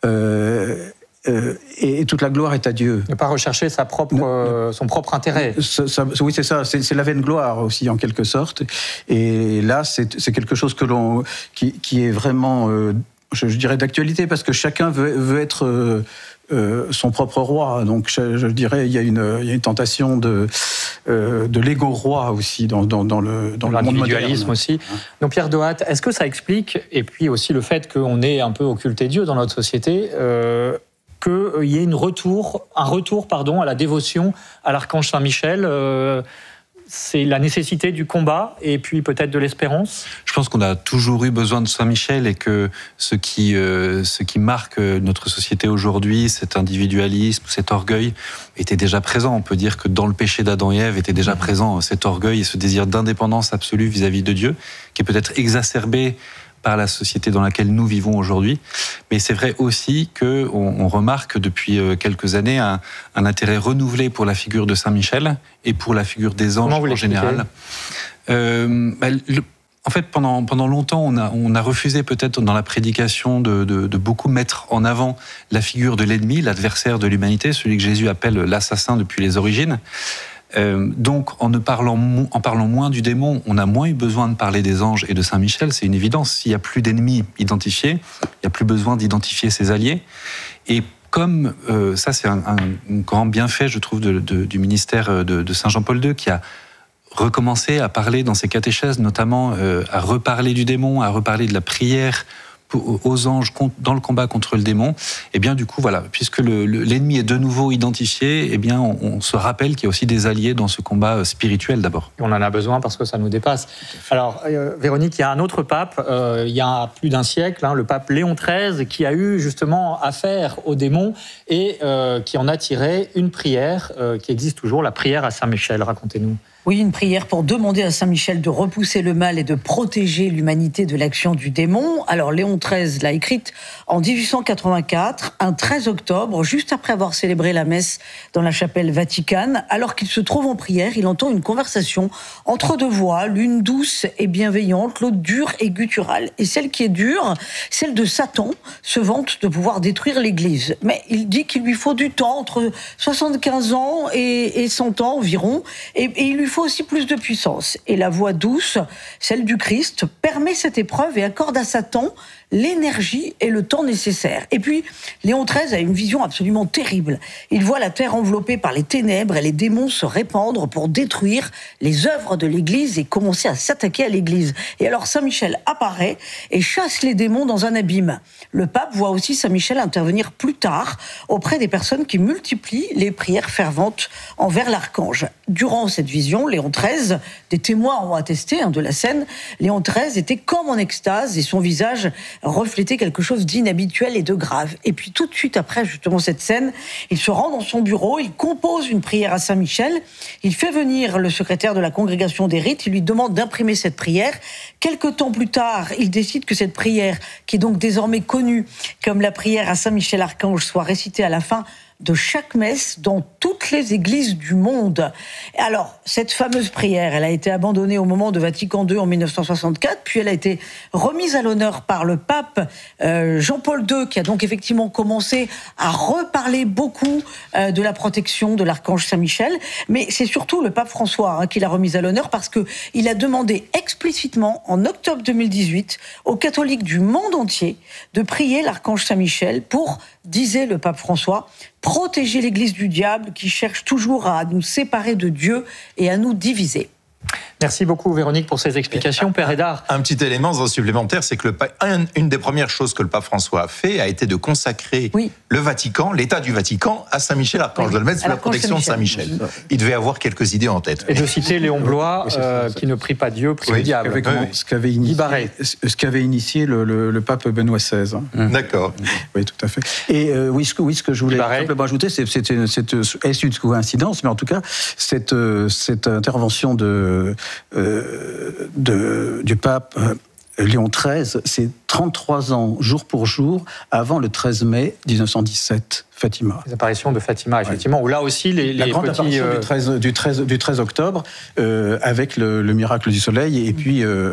Speaker 11: Euh, Euh, et, et toute la gloire est à Dieu.
Speaker 3: Ne pas rechercher sa propre, euh, son propre intérêt.
Speaker 11: Ça, ça, oui, c'est ça. C'est, c'est la vaine gloire aussi, en quelque sorte. Et là, c'est, c'est quelque chose que l'on, qui, qui est vraiment, euh, je, je dirais, d'actualité, parce que chacun veut, veut être euh, euh, son propre roi. Donc, je, je dirais, il y a une, il y a une tentation de, euh, de l'ego roi aussi dans, dans, dans le, dans le monde moderne.
Speaker 3: L'individualisme aussi. Donc, Pierre Dohat, est-ce que ça explique, et puis aussi le fait qu'on ait un peu occulté Dieu dans notre société, euh, qu'il y ait une retour, un retour pardon, à la dévotion à l'archange Saint-Michel. Euh, c'est la nécessité du combat et puis peut-être de l'espérance.
Speaker 10: Je pense qu'on a toujours eu besoin de Saint-Michel et que ce qui, euh, ce qui marque notre société aujourd'hui, cet individualisme, cet orgueil, était déjà présent. On peut dire que dans le péché d'Adam et Ève était déjà présent cet orgueil et ce désir d'indépendance absolue vis-à-vis de Dieu, qui est peut-être exacerbé par la société dans laquelle nous vivons aujourd'hui. Mais c'est vrai aussi qu'on on remarque depuis quelques années un, un intérêt renouvelé pour la figure de Saint-Michel et pour la figure des anges en général. Euh, bah, le, en fait, pendant, pendant longtemps, on a, on a refusé peut-être dans la prédication de, de, de beaucoup mettre en avant la figure de l'ennemi, l'adversaire de l'humanité, celui que Jésus appelle l'assassin depuis les origines. Euh, donc, en ne parlant, en parlant moins du démon, on a moins eu besoin de parler des anges et de Saint-Michel, c'est une évidence. S'il n'y a plus d'ennemis identifiés, il n'y a plus besoin d'identifier ses alliés. Et comme euh, ça, c'est un, un grand bienfait, je trouve, de, de, du ministère de, de Saint Jean-Paul deux, qui a recommencé à parler dans ses catéchèses, notamment euh, à reparler du démon, à reparler de la prière aux anges dans le combat contre le démon, et bien du coup voilà, puisque le, le, l'ennemi est de nouveau identifié, et bien on, on se rappelle qu'il y a aussi des alliés dans ce combat spirituel d'abord.
Speaker 3: Et on en a besoin parce que ça nous dépasse. Alors euh, Véronique, il y a un autre pape, euh, il y a plus d'un siècle, hein, le pape Léon treize, qui a eu justement affaire au démon et euh, qui en a tiré une prière euh, qui existe toujours, la prière à Saint-Michel. Racontez-nous.
Speaker 13: Oui, une prière pour demander à Saint-Michel de repousser le mal et de protéger l'humanité de l'action du démon. Alors Léon treize l'a écrite en dix-huit cent quatre-vingt-quatre, un treize octobre, juste après avoir célébré la messe dans la chapelle Vaticane. Alors qu'il se trouve en prière, il entend une conversation entre deux voix, l'une douce et bienveillante, l'autre dure et gutturale. Et celle qui est dure, celle de Satan, se vante de pouvoir détruire l'Église. Mais il dit qu'il lui faut du temps, entre soixante-quinze ans et, et cent ans environ, et, et il lui faut aussi plus de puissance. Et la voix douce, celle du Christ, permet cette épreuve et accorde à Satan l'énergie et le temps nécessaires. Et puis, Léon treize a une vision absolument terrible. Il voit la terre enveloppée par les ténèbres et les démons se répandre pour détruire les œuvres de l'Église et commencer à s'attaquer à l'Église. Et alors Saint-Michel apparaît et chasse les démons dans un abîme. Le pape voit aussi Saint-Michel intervenir plus tard auprès des personnes qui multiplient les prières ferventes envers l'archange. Durant cette vision, Léon treize, des témoins ont attesté hein, de la scène, Léon treize était comme en extase et son visage reflétait quelque chose d'inhabituel et de grave. Et puis tout de suite après justement cette scène, il se rend dans son bureau, il compose une prière à Saint-Michel, il fait venir le secrétaire de la congrégation des rites, il lui demande d'imprimer cette prière. Quelque temps plus tard, il décide que cette prière, qui est donc désormais connue comme la prière à Saint-Michel-Archange, soit récitée à la fin de chaque messe dans toutes les églises du monde. Alors, cette fameuse prière, elle a été abandonnée au moment de Vatican deux en dix-neuf cent soixante-quatre, puis elle a été remise à l'honneur par le pape euh, Jean-Paul deux, qui a donc effectivement commencé à reparler beaucoup euh, de la protection de l'archange Saint-Michel, mais c'est surtout le pape François hein, qui l'a remise à l'honneur parce qu'il a demandé explicitement, en octobre deux mille dix-huit, aux catholiques du monde entier de prier l'archange Saint-Michel pour, disait le pape François, protéger l'Église du diable qui cherche toujours à nous séparer de Dieu et à nous diviser.
Speaker 3: Merci beaucoup Véronique pour ces explications. Père Hédard.
Speaker 12: Un petit élément supplémentaire, c'est que le, un, une des premières choses que le pape François a fait a été de consacrer oui. le Vatican, l'État du Vatican, à Saint-Michel Archange, oui. de le mettre sous la protection Saint-Michel. de Saint-Michel. Il devait avoir quelques idées en tête.
Speaker 3: Et de citer Léon Blois, oui, euh, qui ne prie pas Dieu, prie oui. le diable.
Speaker 11: Avec oui. ce qu'avait initié, ce qu'avait initié le, le, le pape Benoît seize. Hein.
Speaker 12: Mmh. D'accord.
Speaker 11: Oui, tout à fait. Et euh, oui, ce que, oui, ce que je voulais simplement ajouter, c'est c'est une, c'est, est-ce une coïncidence, mais en tout cas, cette, cette intervention de Euh, de, du pape euh, Léon treize, c'est trente-trois ans, jour pour jour, avant le treize mai dix-neuf cent dix-sept, Fatima.
Speaker 3: Les apparitions de Fatima, effectivement, ouais. où là aussi les,
Speaker 11: La
Speaker 3: les
Speaker 11: grande
Speaker 3: petits...
Speaker 11: apparition
Speaker 3: euh...
Speaker 11: du, treize, du, treize, du treize octobre, euh, avec le, le miracle du soleil, et puis... Euh,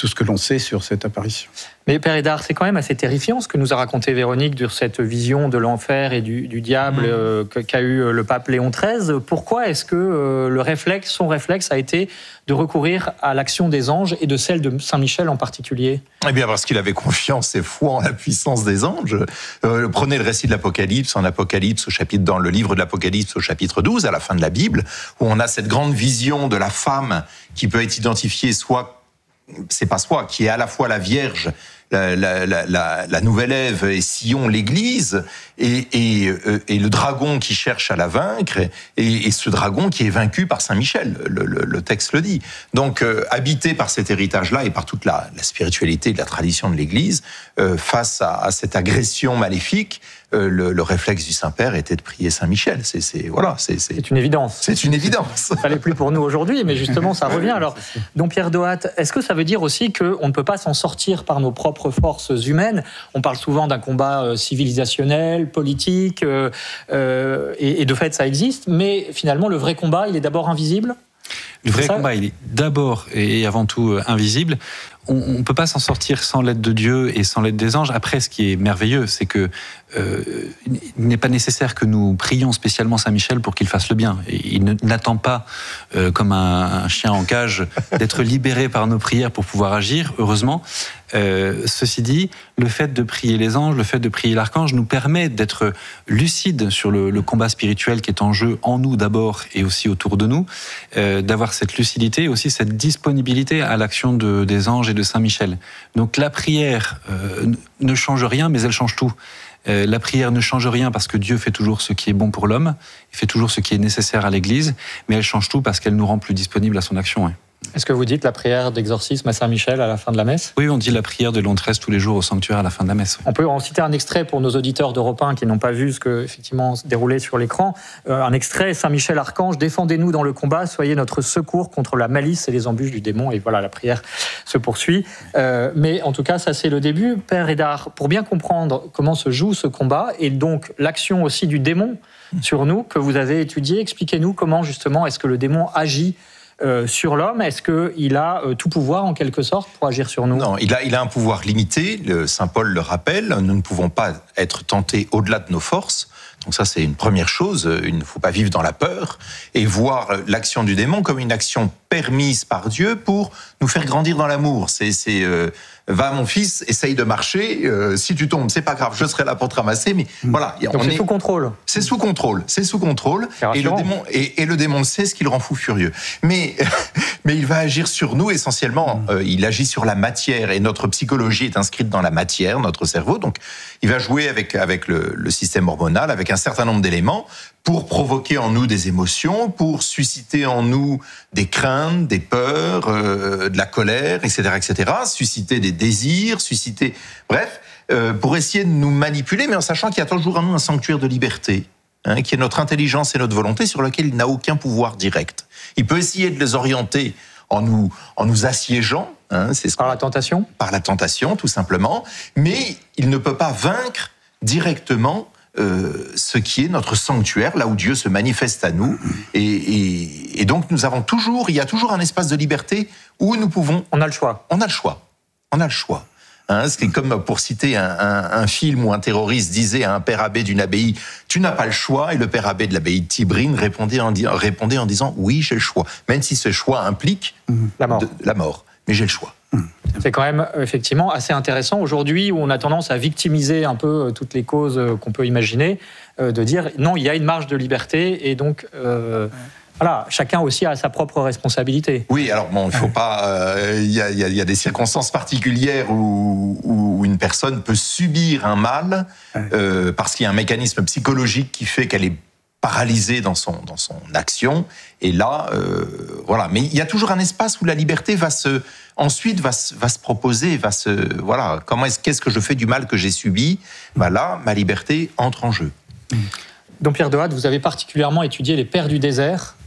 Speaker 11: tout ce que l'on sait sur cette apparition.
Speaker 3: Mais Père Hédard, c'est quand même assez terrifiant ce que nous a raconté Véronique sur cette vision de l'enfer et du, du diable mmh. euh, qu'a eu le pape Léon treize. Pourquoi est-ce que euh, le réflexe, son réflexe a été de recourir à l'action des anges et de celle de Saint-Michel en particulier ?
Speaker 12: Eh bien parce qu'il avait confiance et foi en la puissance des anges. Euh, prenez le récit de l'Apocalypse, en Apocalypse, au chapitre, dans le livre de l'Apocalypse au chapitre douze, à la fin de la Bible, où on a cette grande vision de la femme qui peut être identifiée soit, c'est pas soit, qui est à la fois la Vierge, La, la, la, la nouvelle Ève et Sion, l'Église, et, et, et le dragon qui cherche à la vaincre, et, et ce dragon qui est vaincu par Saint Michel, le, le, le texte le dit. Donc, euh, habité par cet héritage-là et par toute la, la spiritualité de la tradition de l'Église, euh, face à, à cette agression maléfique, euh, le, le réflexe du Saint-Père était de prier Saint Michel. C'est, c'est, voilà, c'est, c'est...
Speaker 3: c'est une évidence.
Speaker 12: C'est une évidence.
Speaker 3: Ça l'est plus pour nous aujourd'hui, mais justement, ça revient. Alors, Dom Pierre Doat, est-ce que ça veut dire aussi qu'on ne peut pas s'en sortir par nos propres forces humaines? On parle souvent d'un combat civilisationnel, politique, euh, euh, et, et de fait ça existe, mais finalement le vrai combat, il est d'abord invisible.
Speaker 10: Le vrai combat, il est d'abord et avant tout invisible. On ne peut pas s'en sortir sans l'aide de Dieu et sans l'aide des anges. Après, ce qui est merveilleux, c'est que euh, il n'est pas nécessaire que nous prions spécialement Saint Michel pour qu'il fasse le bien. Et il n'attend pas, euh, comme un, un chien en cage, d'être libéré par nos prières pour pouvoir agir, heureusement. Euh, ceci dit, le fait de prier les anges, le fait de prier l'archange nous permet d'être lucide sur le, le combat spirituel qui est en jeu en nous d'abord et aussi autour de nous, euh, d'avoir cette lucidité et aussi cette disponibilité à l'action de, des anges et de Saint Michel. Donc la prière euh, ne change rien, mais elle change tout. Euh, la prière ne change rien parce que Dieu fait toujours ce qui est bon pour l'homme, il fait toujours ce qui est nécessaire à l'Église, mais elle change tout parce qu'elle nous rend plus disponibles à son action. Ouais.
Speaker 3: Est-ce que vous dites la prière d'exorcisme à Saint-Michel à la fin de la messe ?
Speaker 10: Oui, on dit la prière de Léon treize tous les jours au sanctuaire à la fin de la messe.
Speaker 3: On peut en citer un extrait pour nos auditeurs d'Europe un qui n'ont pas vu ce que effectivement se déroulait sur l'écran. Euh, un extrait, Saint-Michel Archange, défendez-nous dans le combat, soyez notre secours contre la malice et les embûches du démon. Et voilà, la prière se poursuit. Euh, mais en tout cas, ça c'est le début. Père Hédard, pour bien comprendre comment se joue ce combat et donc l'action aussi du démon sur nous que vous avez étudié, expliquez-nous comment justement est-ce que le démon agit Euh, sur l'homme. Est-ce qu'il a euh, tout pouvoir en quelque sorte pour agir sur nous ?
Speaker 12: Non, il a, il a un pouvoir limité, le Saint Paul le rappelle, nous ne pouvons pas être tentés au-delà de nos forces. Donc ça, c'est une première chose, il ne faut pas vivre dans la peur et voir l'action du démon comme une action permise par Dieu pour nous faire grandir dans l'amour. C'est, c'est euh, va mon fils, essaye de marcher, euh, si tu tombes, c'est pas grave, je serai là pour te ramasser, mais mmh. voilà.
Speaker 3: Donc on c'est est... sous contrôle.
Speaker 12: C'est sous contrôle, c'est sous contrôle, et le, démon, et, et le démon sait ce qui le rend fou furieux. Mais, mais il va agir sur nous essentiellement, mmh. euh, il agit sur la matière, et notre psychologie est inscrite dans la matière, notre cerveau, donc il va jouer avec, avec le, le système hormonal, avec un certain nombre d'éléments, pour provoquer en nous des émotions, pour susciter en nous des craintes, des peurs, euh, de la colère, et cetera, et cetera, susciter des désirs, susciter... Bref, euh, pour essayer de nous manipuler, mais en sachant qu'il y a toujours en nous un sanctuaire de liberté, hein, qui est notre intelligence et notre volonté, sur lequel il n'a aucun pouvoir direct. Il peut essayer de les orienter en nous, en nous assiégeant. Hein, c'est ce
Speaker 3: par la tentation ?
Speaker 12: Par la tentation, tout simplement. Mais il ne peut pas vaincre directement Euh, ce qui est notre sanctuaire, là où Dieu se manifeste à nous. Et, et, et donc, nous avons toujours, il y a toujours un espace de liberté où nous pouvons...
Speaker 3: On a le choix.
Speaker 12: On a le choix. On a le choix. Hein, c'est comme pour citer un, un, un film où un terroriste disait à un père abbé d'une abbaye « Tu n'as pas le choix », et le père abbé de l'abbaye de Tibrine répondait en, répondait en disant « Oui, j'ai le choix », même si ce choix implique
Speaker 3: la mort.
Speaker 12: De, la mort. Mais j'ai le choix.
Speaker 3: C'est quand même effectivement assez intéressant aujourd'hui où on a tendance à victimiser un peu toutes les causes qu'on peut imaginer, euh, de dire non, il y a une marge de liberté et donc euh, voilà, chacun aussi a sa propre responsabilité.
Speaker 12: Oui, alors bon, il faut pas, il euh, y, y, y a des circonstances particulières où, où une personne peut subir un mal euh, parce qu'il y a un mécanisme psychologique qui fait qu'elle est paralysé dans son, dans son action. Et là, euh, voilà. Mais il y a toujours un espace où la liberté va se, ensuite va se, va se proposer, va se, voilà. Comment est-ce, qu'est-ce que je fais du mal que j'ai subi ? Ben là, ma liberté entre en jeu.
Speaker 3: Dom Pierre Doat, vous avez particulièrement étudié les pères du désert.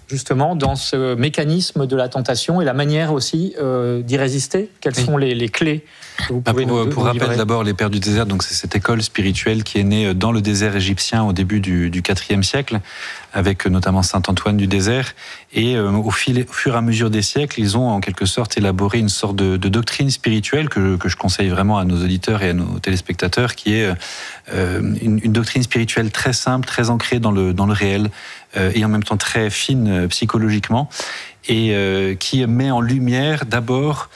Speaker 3: justement dans ce mécanisme de la tentation et la manière aussi euh, d'y résister? Quelles oui. sont les, les clés que vous pouvez bah
Speaker 10: pour,
Speaker 3: nous,
Speaker 10: pour
Speaker 3: nous
Speaker 10: rappel
Speaker 3: livrer?
Speaker 10: D'abord, les Pères du désert, donc c'est cette école spirituelle qui est née dans le désert égyptien au début du, du quatrième siècle, avec notamment saint Antoine du désert. Et euh, au, fil, au fur et à mesure des siècles, ils ont en quelque sorte élaboré une sorte de, de doctrine spirituelle que, que je conseille vraiment à nos auditeurs et à nos téléspectateurs, qui est euh, une, une doctrine spirituelle très simple, très ancrée dans le, dans le réel, euh, et en même temps très fine euh, psychologiquement, et euh, qui met en lumière d'abord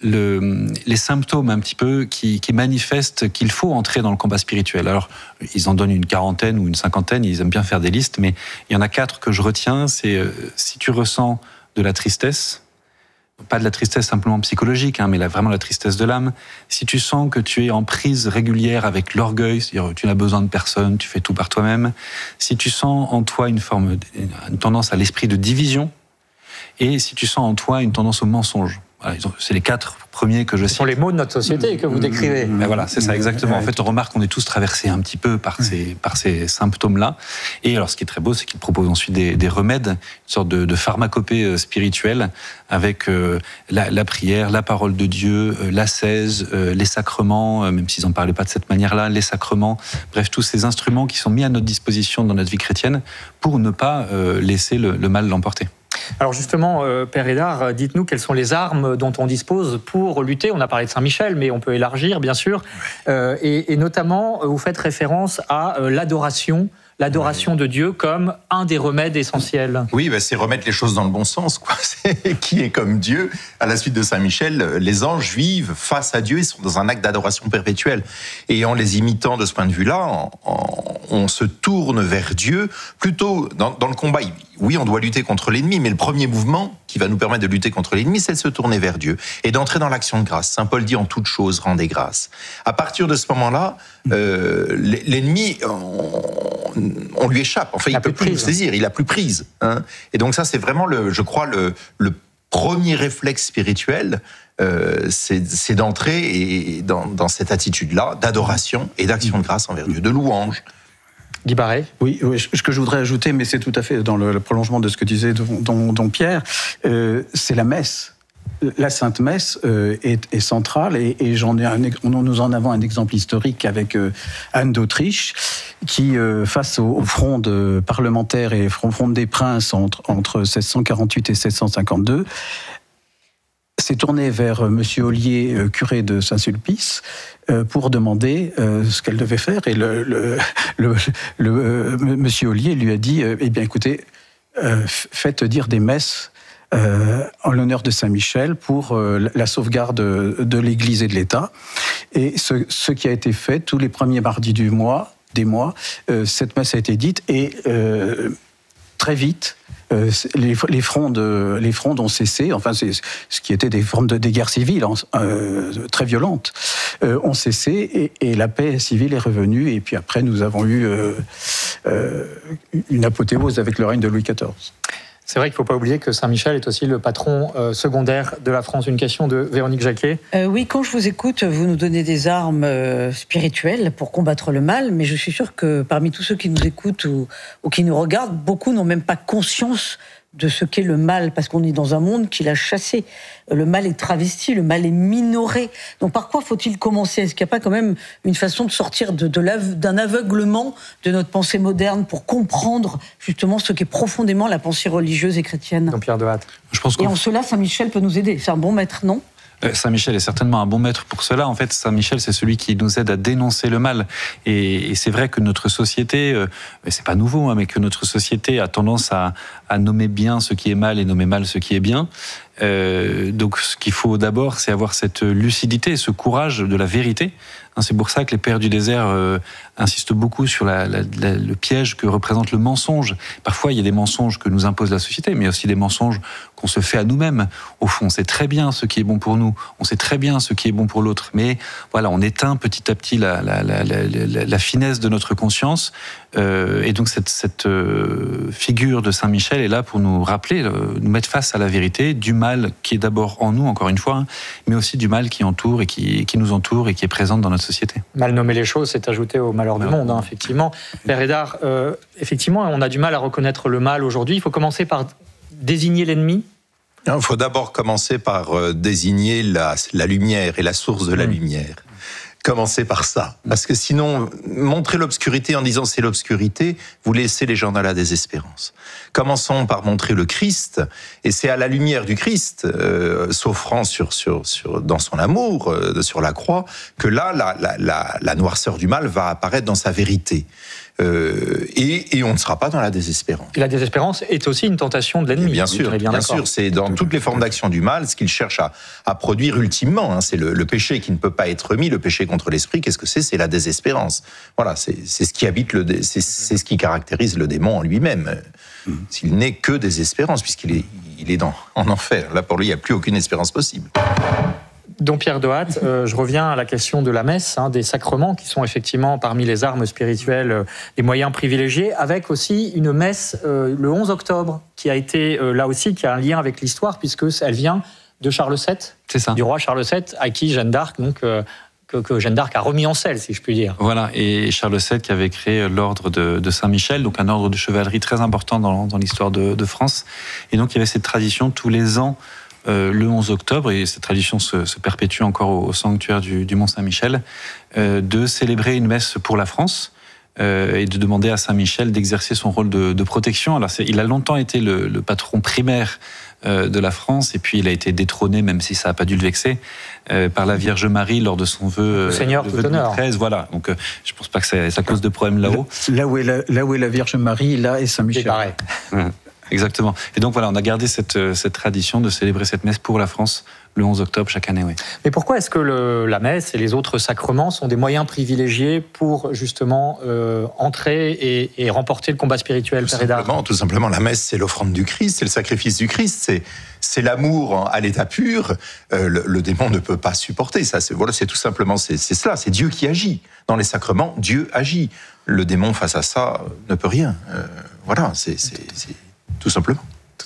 Speaker 10: Le, les symptômes un petit peu qui, qui manifestent qu'il faut entrer dans le combat spirituel. Alors, ils en donnent une quarantaine ou une cinquantaine, ils aiment bien faire des listes, mais il y en a quatre que je retiens. C'est euh, si tu ressens de la tristesse, pas de la tristesse simplement psychologique, hein, mais la, vraiment la tristesse de l'âme. Si tu sens que tu es en prise régulière avec l'orgueil, c'est-à-dire tu n'as besoin de personne, tu fais tout par toi-même. Si tu sens en toi une forme, une tendance à l'esprit de division, et si tu sens en toi une tendance au mensonge. Voilà, c'est les quatre premiers que je cite.
Speaker 3: Ce sont les maux de notre société que vous décrivez.
Speaker 10: Mais voilà, c'est ça exactement. En fait, on remarque qu'on est tous traversés un petit peu par ces, par ces symptômes-là. Et alors, ce qui est très beau, c'est qu'il propose ensuite des, des remèdes, une sorte de, de pharmacopée spirituelle, avec euh, la, la prière, la parole de Dieu, euh, l'ascèse, euh, les sacrements, euh, même s'ils n'en parlaient pas de cette manière-là, les sacrements, bref, tous ces instruments qui sont mis à notre disposition dans notre vie chrétienne pour ne pas euh, laisser le, le mal l'emporter.
Speaker 3: Alors justement, euh, Père Hédard, dites-nous quelles sont les armes dont on dispose pour lutter. On a parlé de Saint-Michel, mais on peut élargir, bien sûr. Euh, et, et notamment, vous faites référence à euh, l'adoration, l'adoration de Dieu comme un des remèdes essentiels.
Speaker 12: Oui, bah c'est remettre les choses dans le bon sens, quoi. C'est, qui est comme Dieu? À la suite de Saint-Michel, les anges vivent face à Dieu, ils sont dans un acte d'adoration perpétuelle. Et en les imitant de ce point de vue-là, on, on se tourne vers Dieu, plutôt dans, dans le combat. Oui, on doit lutter contre l'ennemi, mais le premier mouvement qui va nous permettre de lutter contre l'ennemi, c'est de se tourner vers Dieu et d'entrer dans l'action de grâce. Saint Paul dit en toute chose, rendez grâce. À partir de ce moment-là, euh, l'ennemi, on, on lui échappe. Enfin, il ne peut plus nous saisir, il n'a plus prise. Hein. Et donc ça, c'est vraiment, le, je crois, le, le premier réflexe spirituel, euh, c'est, c'est d'entrer et dans, dans cette attitude-là, d'adoration et d'action de grâce envers Dieu, de louange.
Speaker 3: Guy Barret.
Speaker 11: Oui, oui, ce que je voudrais ajouter, mais c'est tout à fait dans le, le prolongement de ce que disait don, don, don Pierre, euh, c'est la messe. La Sainte Messe euh, est, est centrale et, et j'en ai un, nous en avons un exemple historique avec euh, Anne d'Autriche qui, euh, face au, au fronde parlementaire et au fronde des princes entre, entre seize cent quarante-huit et seize cent cinquante-deux, s'est tournée vers Monsieur Ollier, euh, curé de Saint-Sulpice, euh, pour demander euh, ce qu'elle devait faire. Et le, le, le, le euh, Monsieur Ollier lui a dit euh, eh bien, écoutez, euh, faites dire des messes euh, en l'honneur de Saint-Michel pour euh, la sauvegarde de, de l'Église et de l'État. Et ce, ce qui a été fait tous les premiers mardis du mois, des mois, euh, cette messe a été dite et euh, très vite. Euh, les, les, frondes, les frondes ont cessé, enfin c'est ce qui était des formes de des guerres civiles euh, très violentes, euh, ont cessé et, et la paix civile est revenue. Et puis après, nous avons eu euh, euh, une apothéose avec le règne de Louis quatorze.
Speaker 3: C'est vrai qu'il ne faut pas oublier que Saint-Michel est aussi le patron euh, secondaire de la France. Une question de Véronique Jacquet.
Speaker 13: Euh, oui, quand je vous écoute, vous nous donnez des armes euh, spirituelles pour combattre le mal, mais je suis sûre que parmi tous ceux qui nous écoutent ou, ou qui nous regardent, beaucoup n'ont même pas conscience de ce qu'est le mal, parce qu'on est dans un monde qui l'a chassé. Le mal est travesti, le mal est minoré. Donc par quoi faut-il commencer? Est-ce qu'il n'y a pas quand même une façon de sortir de, de d'un aveuglement de notre pensée moderne pour comprendre justement ce qu'est profondément la pensée religieuse et chrétienne?
Speaker 3: Jean-Pierre Dehatte.
Speaker 10: Je pense
Speaker 13: et en cela, Saint-Michel peut nous aider. C'est un bon maître, non?
Speaker 10: Saint-Michel est certainement un bon maître pour cela. En fait, Saint-Michel, c'est celui qui nous aide à dénoncer le mal. Et, et c'est vrai que notre société, euh, c'est pas nouveau, hein, mais que notre société a tendance à, à nommer bien ce qui est mal et nommer mal ce qui est bien. Euh, donc, ce qu'il faut d'abord, c'est avoir cette lucidité, ce courage de la vérité. C'est pour ça que les Pères du désert euh, insistent beaucoup sur la, la, la, le piège que représente le mensonge. Parfois, il y a des mensonges que nous impose la société, mais il y a aussi des mensonges qu'on se fait à nous-mêmes. Au fond, on sait très bien ce qui est bon pour nous, on sait très bien ce qui est bon pour l'autre, mais voilà, on éteint petit à petit la, la, la, la, la, la finesse de notre conscience. Euh, et donc, cette, cette euh, figure de Saint-Michel est là pour nous rappeler, euh, nous mettre face à la vérité du mal qui est d'abord en nous, encore une fois, hein, mais aussi du mal qui entoure et qui, qui nous entoure et qui est présente dans notre société.
Speaker 3: Mal nommer les choses, c'est ajouter au malheur du monde, hein, effectivement. Père Hédard, euh, effectivement, on a du mal à reconnaître le mal aujourd'hui. Il faut commencer par désigner l'ennemi ?
Speaker 12: Il faut d'abord commencer par euh, désigner la, la lumière et la source de la mmh. lumière. Commencez par ça. Parce que sinon, montrer l'obscurité en disant c'est l'obscurité, vous laissez les gens dans la désespérance. Commençons par montrer le Christ, et c'est à la lumière du Christ, euh, s'offrant sur, sur, sur, dans son amour, euh, sur la croix, que là, la, la, la, la noirceur du mal va apparaître dans sa vérité. Euh, et, et on ne sera pas dans la désespérance.
Speaker 3: Et la désespérance est aussi une tentation de l'ennemi.
Speaker 12: Bien sûr, bien, bien sûr, c'est dans toutes les formes d'action du mal ce qu'il cherche à, à produire ultimement. Hein, c'est le, le péché qui ne peut pas être mis, le péché contre l'esprit. Qu'est-ce que c'est ? C'est la désespérance. Voilà, c'est, c'est ce qui habite le, c'est, c'est ce qui caractérise le démon en lui-même. Mmh. S'il n'est que désespérance, puisqu'il est, il est dans, en enfer. Là, pour lui, il n'y a plus aucune espérance possible.
Speaker 3: Don Pierre Dohat, euh, je reviens à la question de la messe, hein, des sacrements qui sont effectivement parmi les armes spirituelles, euh, les moyens privilégiés, avec aussi une messe euh, le onze octobre, qui a été euh, là aussi, qui a un lien avec l'histoire, puisque elle vient de Charles sept,
Speaker 10: c'est ça.
Speaker 3: Du roi Charles sept, à qui Jeanne d'Arc, donc, euh, que, que Jeanne d'Arc a remis en selle, si je puis dire.
Speaker 10: Voilà, et Charles sept qui avait créé l'ordre de, de Saint-Michel, donc un ordre de chevalerie très important dans, dans l'histoire de, de France. Et donc il y avait cette tradition tous les ans, Euh, le onze octobre, et cette tradition se, se perpétue encore au, au sanctuaire du, du Mont-Saint-Michel, euh, de célébrer une messe pour la France euh, et de demander à Saint-Michel d'exercer son rôle de, de protection. Alors, c'est, il a longtemps été le, le patron primaire euh, de la France, et puis il a été détrôné, même si ça n'a pas dû le vexer, euh, par la Vierge Marie lors de son vœu,
Speaker 3: euh, Seigneur
Speaker 10: de
Speaker 3: tout honneur.
Speaker 10: deux mille treize. Voilà, donc euh, je ne pense pas que ça, ça cause de problème là-haut.
Speaker 11: Là où est la, là où est la Vierge Marie, là est Saint-Michel.
Speaker 3: C'est pareil.
Speaker 10: Ouais. Exactement. Et donc voilà, on a gardé cette, cette tradition de célébrer cette messe pour la France le onze octobre chaque année. Oui.
Speaker 3: Mais pourquoi est-ce que le, la messe et les autres sacrements sont des moyens privilégiés pour justement euh, entrer et, et remporter le combat spirituel,
Speaker 12: tout simplement, tout simplement, la messe, c'est l'offrande du Christ, c'est le sacrifice du Christ, c'est, c'est l'amour à l'état pur. Euh, le, le démon ne peut pas supporter ça. C'est, voilà, c'est tout simplement c'est, c'est cela, c'est Dieu qui agit. Dans les sacrements, Dieu agit. Le démon, face à ça, ne peut rien. Euh, voilà, c'est... c'est, c'est... tout simplement.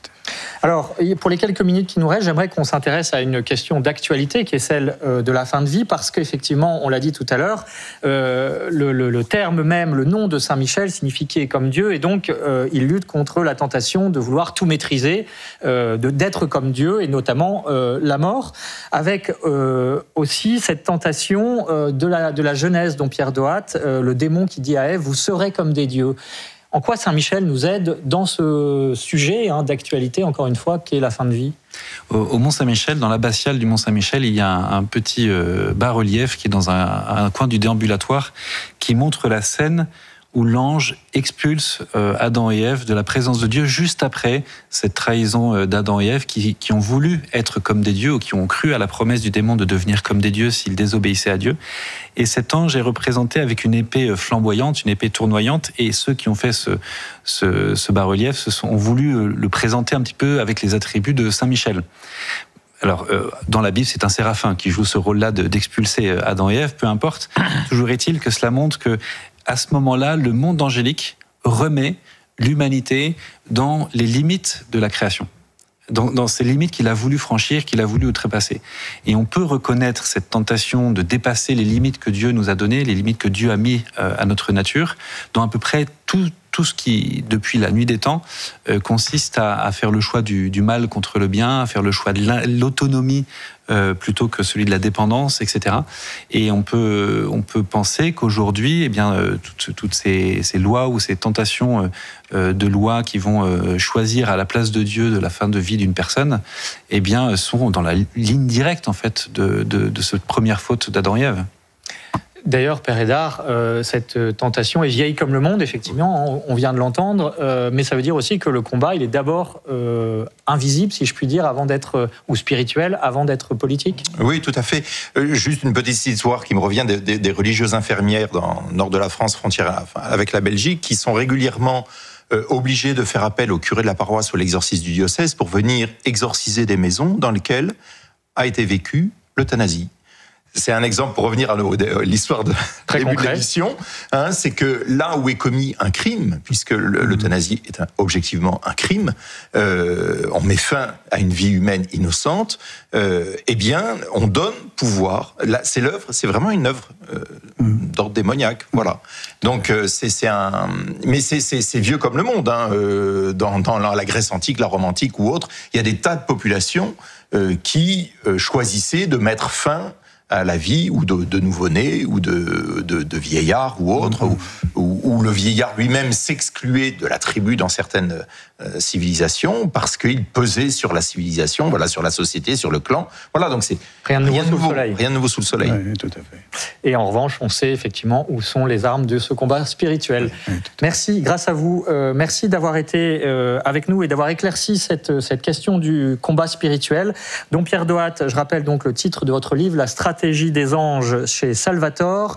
Speaker 3: Alors, pour les quelques minutes qui nous restent, j'aimerais qu'on s'intéresse à une question d'actualité qui est celle de la fin de vie, parce qu'effectivement, on l'a dit tout à l'heure, euh, le, le, le terme même, le nom de Saint-Michel signifie qui est comme Dieu, et donc euh, il lutte contre la tentation de vouloir tout maîtriser, euh, de, d'être comme Dieu, et notamment euh, la mort, avec euh, aussi cette tentation euh, de, la, de la Genèse dont Pierre Dohat, euh, le démon qui dit à Ève, vous serez comme des dieux. En quoi Saint-Michel nous aide dans ce sujet hein, d'actualité, encore une fois, qui est la fin de vie ?
Speaker 10: Au, au Mont-Saint-Michel, dans l'abbatiale du Mont-Saint-Michel, il y a un, un petit euh, bas-relief qui est dans un, un coin du déambulatoire qui montre la scène où l'ange expulse euh, Adam et Ève de la présence de Dieu juste après cette trahison euh, d'Adam et Ève qui, qui ont voulu être comme des dieux ou qui ont cru à la promesse du démon de devenir comme des dieux s'ils désobéissaient à Dieu. Et cet ange est représenté avec une épée flamboyante, une épée tournoyante, et ceux qui ont fait ce, ce, ce bas-relief se sont, ont voulu le présenter un petit peu avec les attributs de Saint-Michel. Alors, euh, dans la Bible, c'est un séraphin qui joue ce rôle-là de, d'expulser Adam et Ève, peu importe. Toujours est-il que cela montre que à ce moment-là, le monde angélique remet l'humanité dans les limites de la création, dans, dans ces limites qu'il a voulu franchir, qu'il a voulu outrepasser. Et on peut reconnaître cette tentation de dépasser les limites que Dieu nous a données, les limites que Dieu a mis euh, à notre nature, dans à peu près tout, tout ce qui, depuis la nuit des temps, euh, consiste à, à faire le choix du, du mal contre le bien, à faire le choix de l'autonomie Euh, plutôt que celui de la dépendance, et cetera. Et on peut, on peut penser qu'aujourd'hui, eh bien, euh, toutes, toutes ces, ces lois ou ces tentations euh, de lois qui vont euh, choisir à la place de Dieu de la fin de vie d'une personne, eh bien, sont dans la ligne directe en fait de, de, de cette première faute d'Adam et Ève.
Speaker 3: D'ailleurs, Père Hédard, euh, cette tentation est vieille comme le monde, effectivement, on vient de l'entendre, euh, mais ça veut dire aussi que le combat, il est d'abord euh, invisible, si je puis dire, avant d'être, ou spirituel, avant d'être politique.
Speaker 12: Oui, tout à fait. Euh, juste une petite histoire qui me revient des, des, des religieuses infirmières dans le nord de la France, frontière avec la Belgique, qui sont régulièrement euh, obligées de faire appel au curé de la paroisse ou l'exorciste du diocèse pour venir exorciser des maisons dans lesquelles a été vécue l'euthanasie. C'est un exemple pour revenir à l'histoire de
Speaker 3: Très
Speaker 12: début
Speaker 3: concret.
Speaker 12: de l'émission. Hein, c'est que là où est commis un crime, puisque l'euthanasie est un, objectivement un crime, euh, on met fin à une vie humaine innocente. Euh, eh bien, on donne pouvoir. Là, c'est l'œuvre, c'est vraiment une œuvre euh, d'ordre démoniaque. Voilà. Donc euh, c'est, c'est un, mais c'est, c'est, c'est vieux comme le monde. Hein. Euh, dans, dans la Grèce antique, la Rome antique ou autre, il y a des tas de populations euh, qui euh, choisissaient de mettre fin à la vie ou de, de nouveau-nés ou de, de, de vieillards ou autres, mmh. où, où le vieillard lui-même s'excluait de la tribu dans certaines euh, civilisations parce qu'il pesait sur la civilisation, voilà, sur la société, sur le clan. Voilà, donc c'est
Speaker 3: rien de nouveau, rien sous,
Speaker 12: nouveau,
Speaker 3: le soleil.
Speaker 12: Rien de nouveau sous le soleil.
Speaker 11: Oui, tout à fait.
Speaker 3: Et en revanche, on sait effectivement où sont les armes de ce combat spirituel. Oui, merci, grâce à vous, euh, merci d'avoir été euh, avec nous et d'avoir éclairci cette, cette question du combat spirituel. Dom Pierre Doat, je rappelle donc le titre de votre livre, La stratégie des anges chez Salvatore.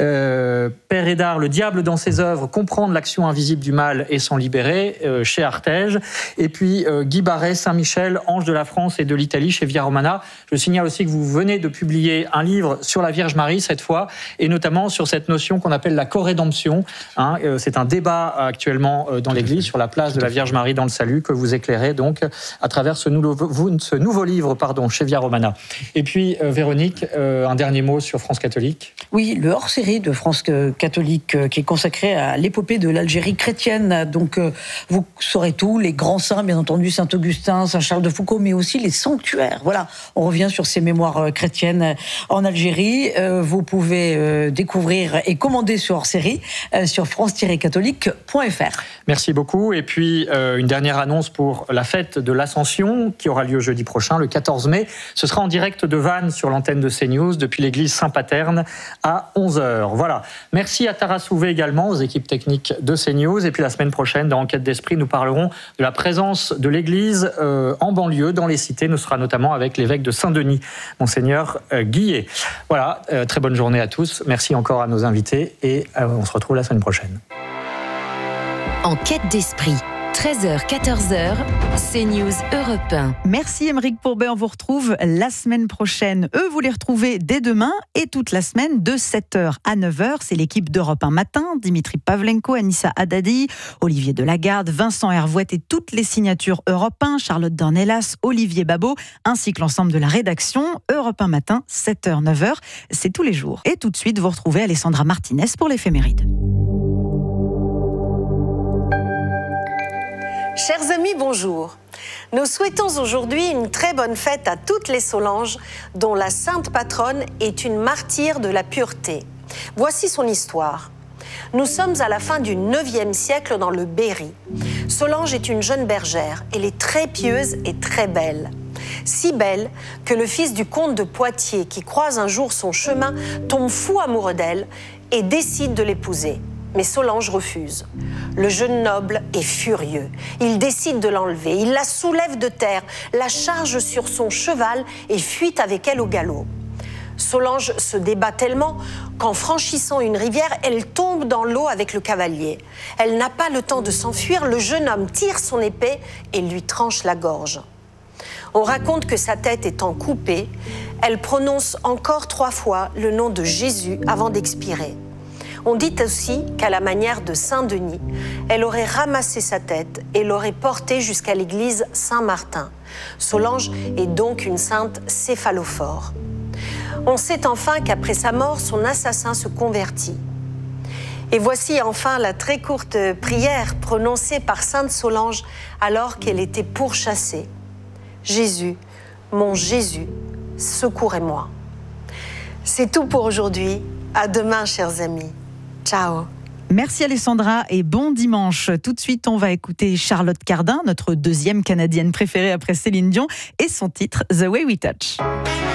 Speaker 3: Euh, Père Hédard, Le diable dans ses œuvres, comprendre l'action invisible du mal et s'en libérer, euh, chez Artege. Et puis euh, Guy Barret, Saint-Michel, Ange de la France et de l'Italie, chez Via Romana. Je signale aussi que vous venez de publier un livre sur la Vierge Marie cette fois, et notamment sur cette notion qu'on appelle la corédemption. Hein, euh, c'est un débat actuellement euh, dans l'Église sur la place de la Vierge Marie dans le salut que vous éclairez donc à travers ce nouveau, ce nouveau livre, pardon, chez Via Romana. Et puis euh, Véronique, euh, un dernier mot sur France Catholique.
Speaker 13: Oui, le hors-série de France Catholique euh, qui est consacré à l'épopée de l'Algérie chrétienne. Donc, euh, vous saurez tout, les grands saints, bien entendu, Saint-Augustin, Saint-Charles de Foucault, mais aussi les sanctuaires. Voilà, on revient sur ces mémoires euh, chrétiennes en Algérie. Euh, vous pouvez euh, découvrir et commander ce hors-série euh, sur france tiret catholique point f r.
Speaker 3: Merci beaucoup. Et puis, euh, une dernière annonce pour la fête de l'Ascension qui aura lieu jeudi prochain, le quatorze mai. Ce sera en direct de Vannes sur l'antenne de CNews depuis l'église Saint-Paterne à onze heures. Voilà. Merci à Tara Souvé également, aux équipes techniques de CNews. Et puis la semaine prochaine, dans Enquête d'Esprit, nous parlerons de la présence de l'église euh, en banlieue, dans les cités. Nous serons notamment avec l'évêque de Saint-Denis, Monseigneur euh, Guillet. Voilà, euh, très bonne journée à tous. Merci encore à nos invités et euh, on se retrouve la semaine prochaine.
Speaker 2: Enquête d'Esprit. treize heures, quatorze heures, CNews Europe un.
Speaker 1: Merci Émeric Pourbet, on vous retrouve la semaine prochaine. Eux, vous les retrouvez dès demain et toute la semaine de sept heures à neuf heures. C'est l'équipe d'Europe un matin, Dimitri Pavlenko, Anissa Haddadi, Olivier Delagarde, Vincent Hervouette et toutes les signatures Europe un, Charlotte Dornelas, Olivier Babot, ainsi que l'ensemble de la rédaction. Europe un matin, sept heures, neuf heures, c'est tous les jours. Et tout de suite, vous retrouvez Alessandra Martinez pour l'éphéméride.
Speaker 22: Chers amis, bonjour. Nous souhaitons aujourd'hui une très bonne fête à toutes les Solanges, dont la sainte patronne est une martyre de la pureté. Voici son histoire. Nous sommes à la fin du neuvième siècle dans le Berry. Solange est une jeune bergère. Elle est très pieuse et très belle. Si belle que le fils du comte de Poitiers, qui croise un jour son chemin, tombe fou amoureux d'elle et décide de l'épouser. Mais Solange refuse. Le jeune noble est furieux. Il décide de l'enlever. Il la soulève de terre, la charge sur son cheval et fuit avec elle au galop. Solange se débat tellement qu'en franchissant une rivière, elle tombe dans l'eau avec le cavalier. Elle n'a pas le temps de s'enfuir. Le jeune homme tire son épée et lui tranche la gorge. On raconte que sa tête étant coupée, elle prononce encore trois fois le nom de Jésus avant d'expirer. On dit aussi qu'à la manière de Saint-Denis, elle aurait ramassé sa tête et l'aurait portée jusqu'à l'église Saint-Martin. Solange est donc une sainte céphalophore. On sait enfin qu'après sa mort, son assassin se convertit. Et voici enfin la très courte prière prononcée par sainte Solange alors qu'elle était pourchassée. Jésus, mon Jésus, secourez-moi. C'est tout pour aujourd'hui. À demain, chers amis. Ciao.
Speaker 1: Merci Alessandra et bon dimanche. Tout de suite, on va écouter Charlotte Cardin, notre deuxième Canadienne préférée après Céline Dion, et son titre The Way We Touch.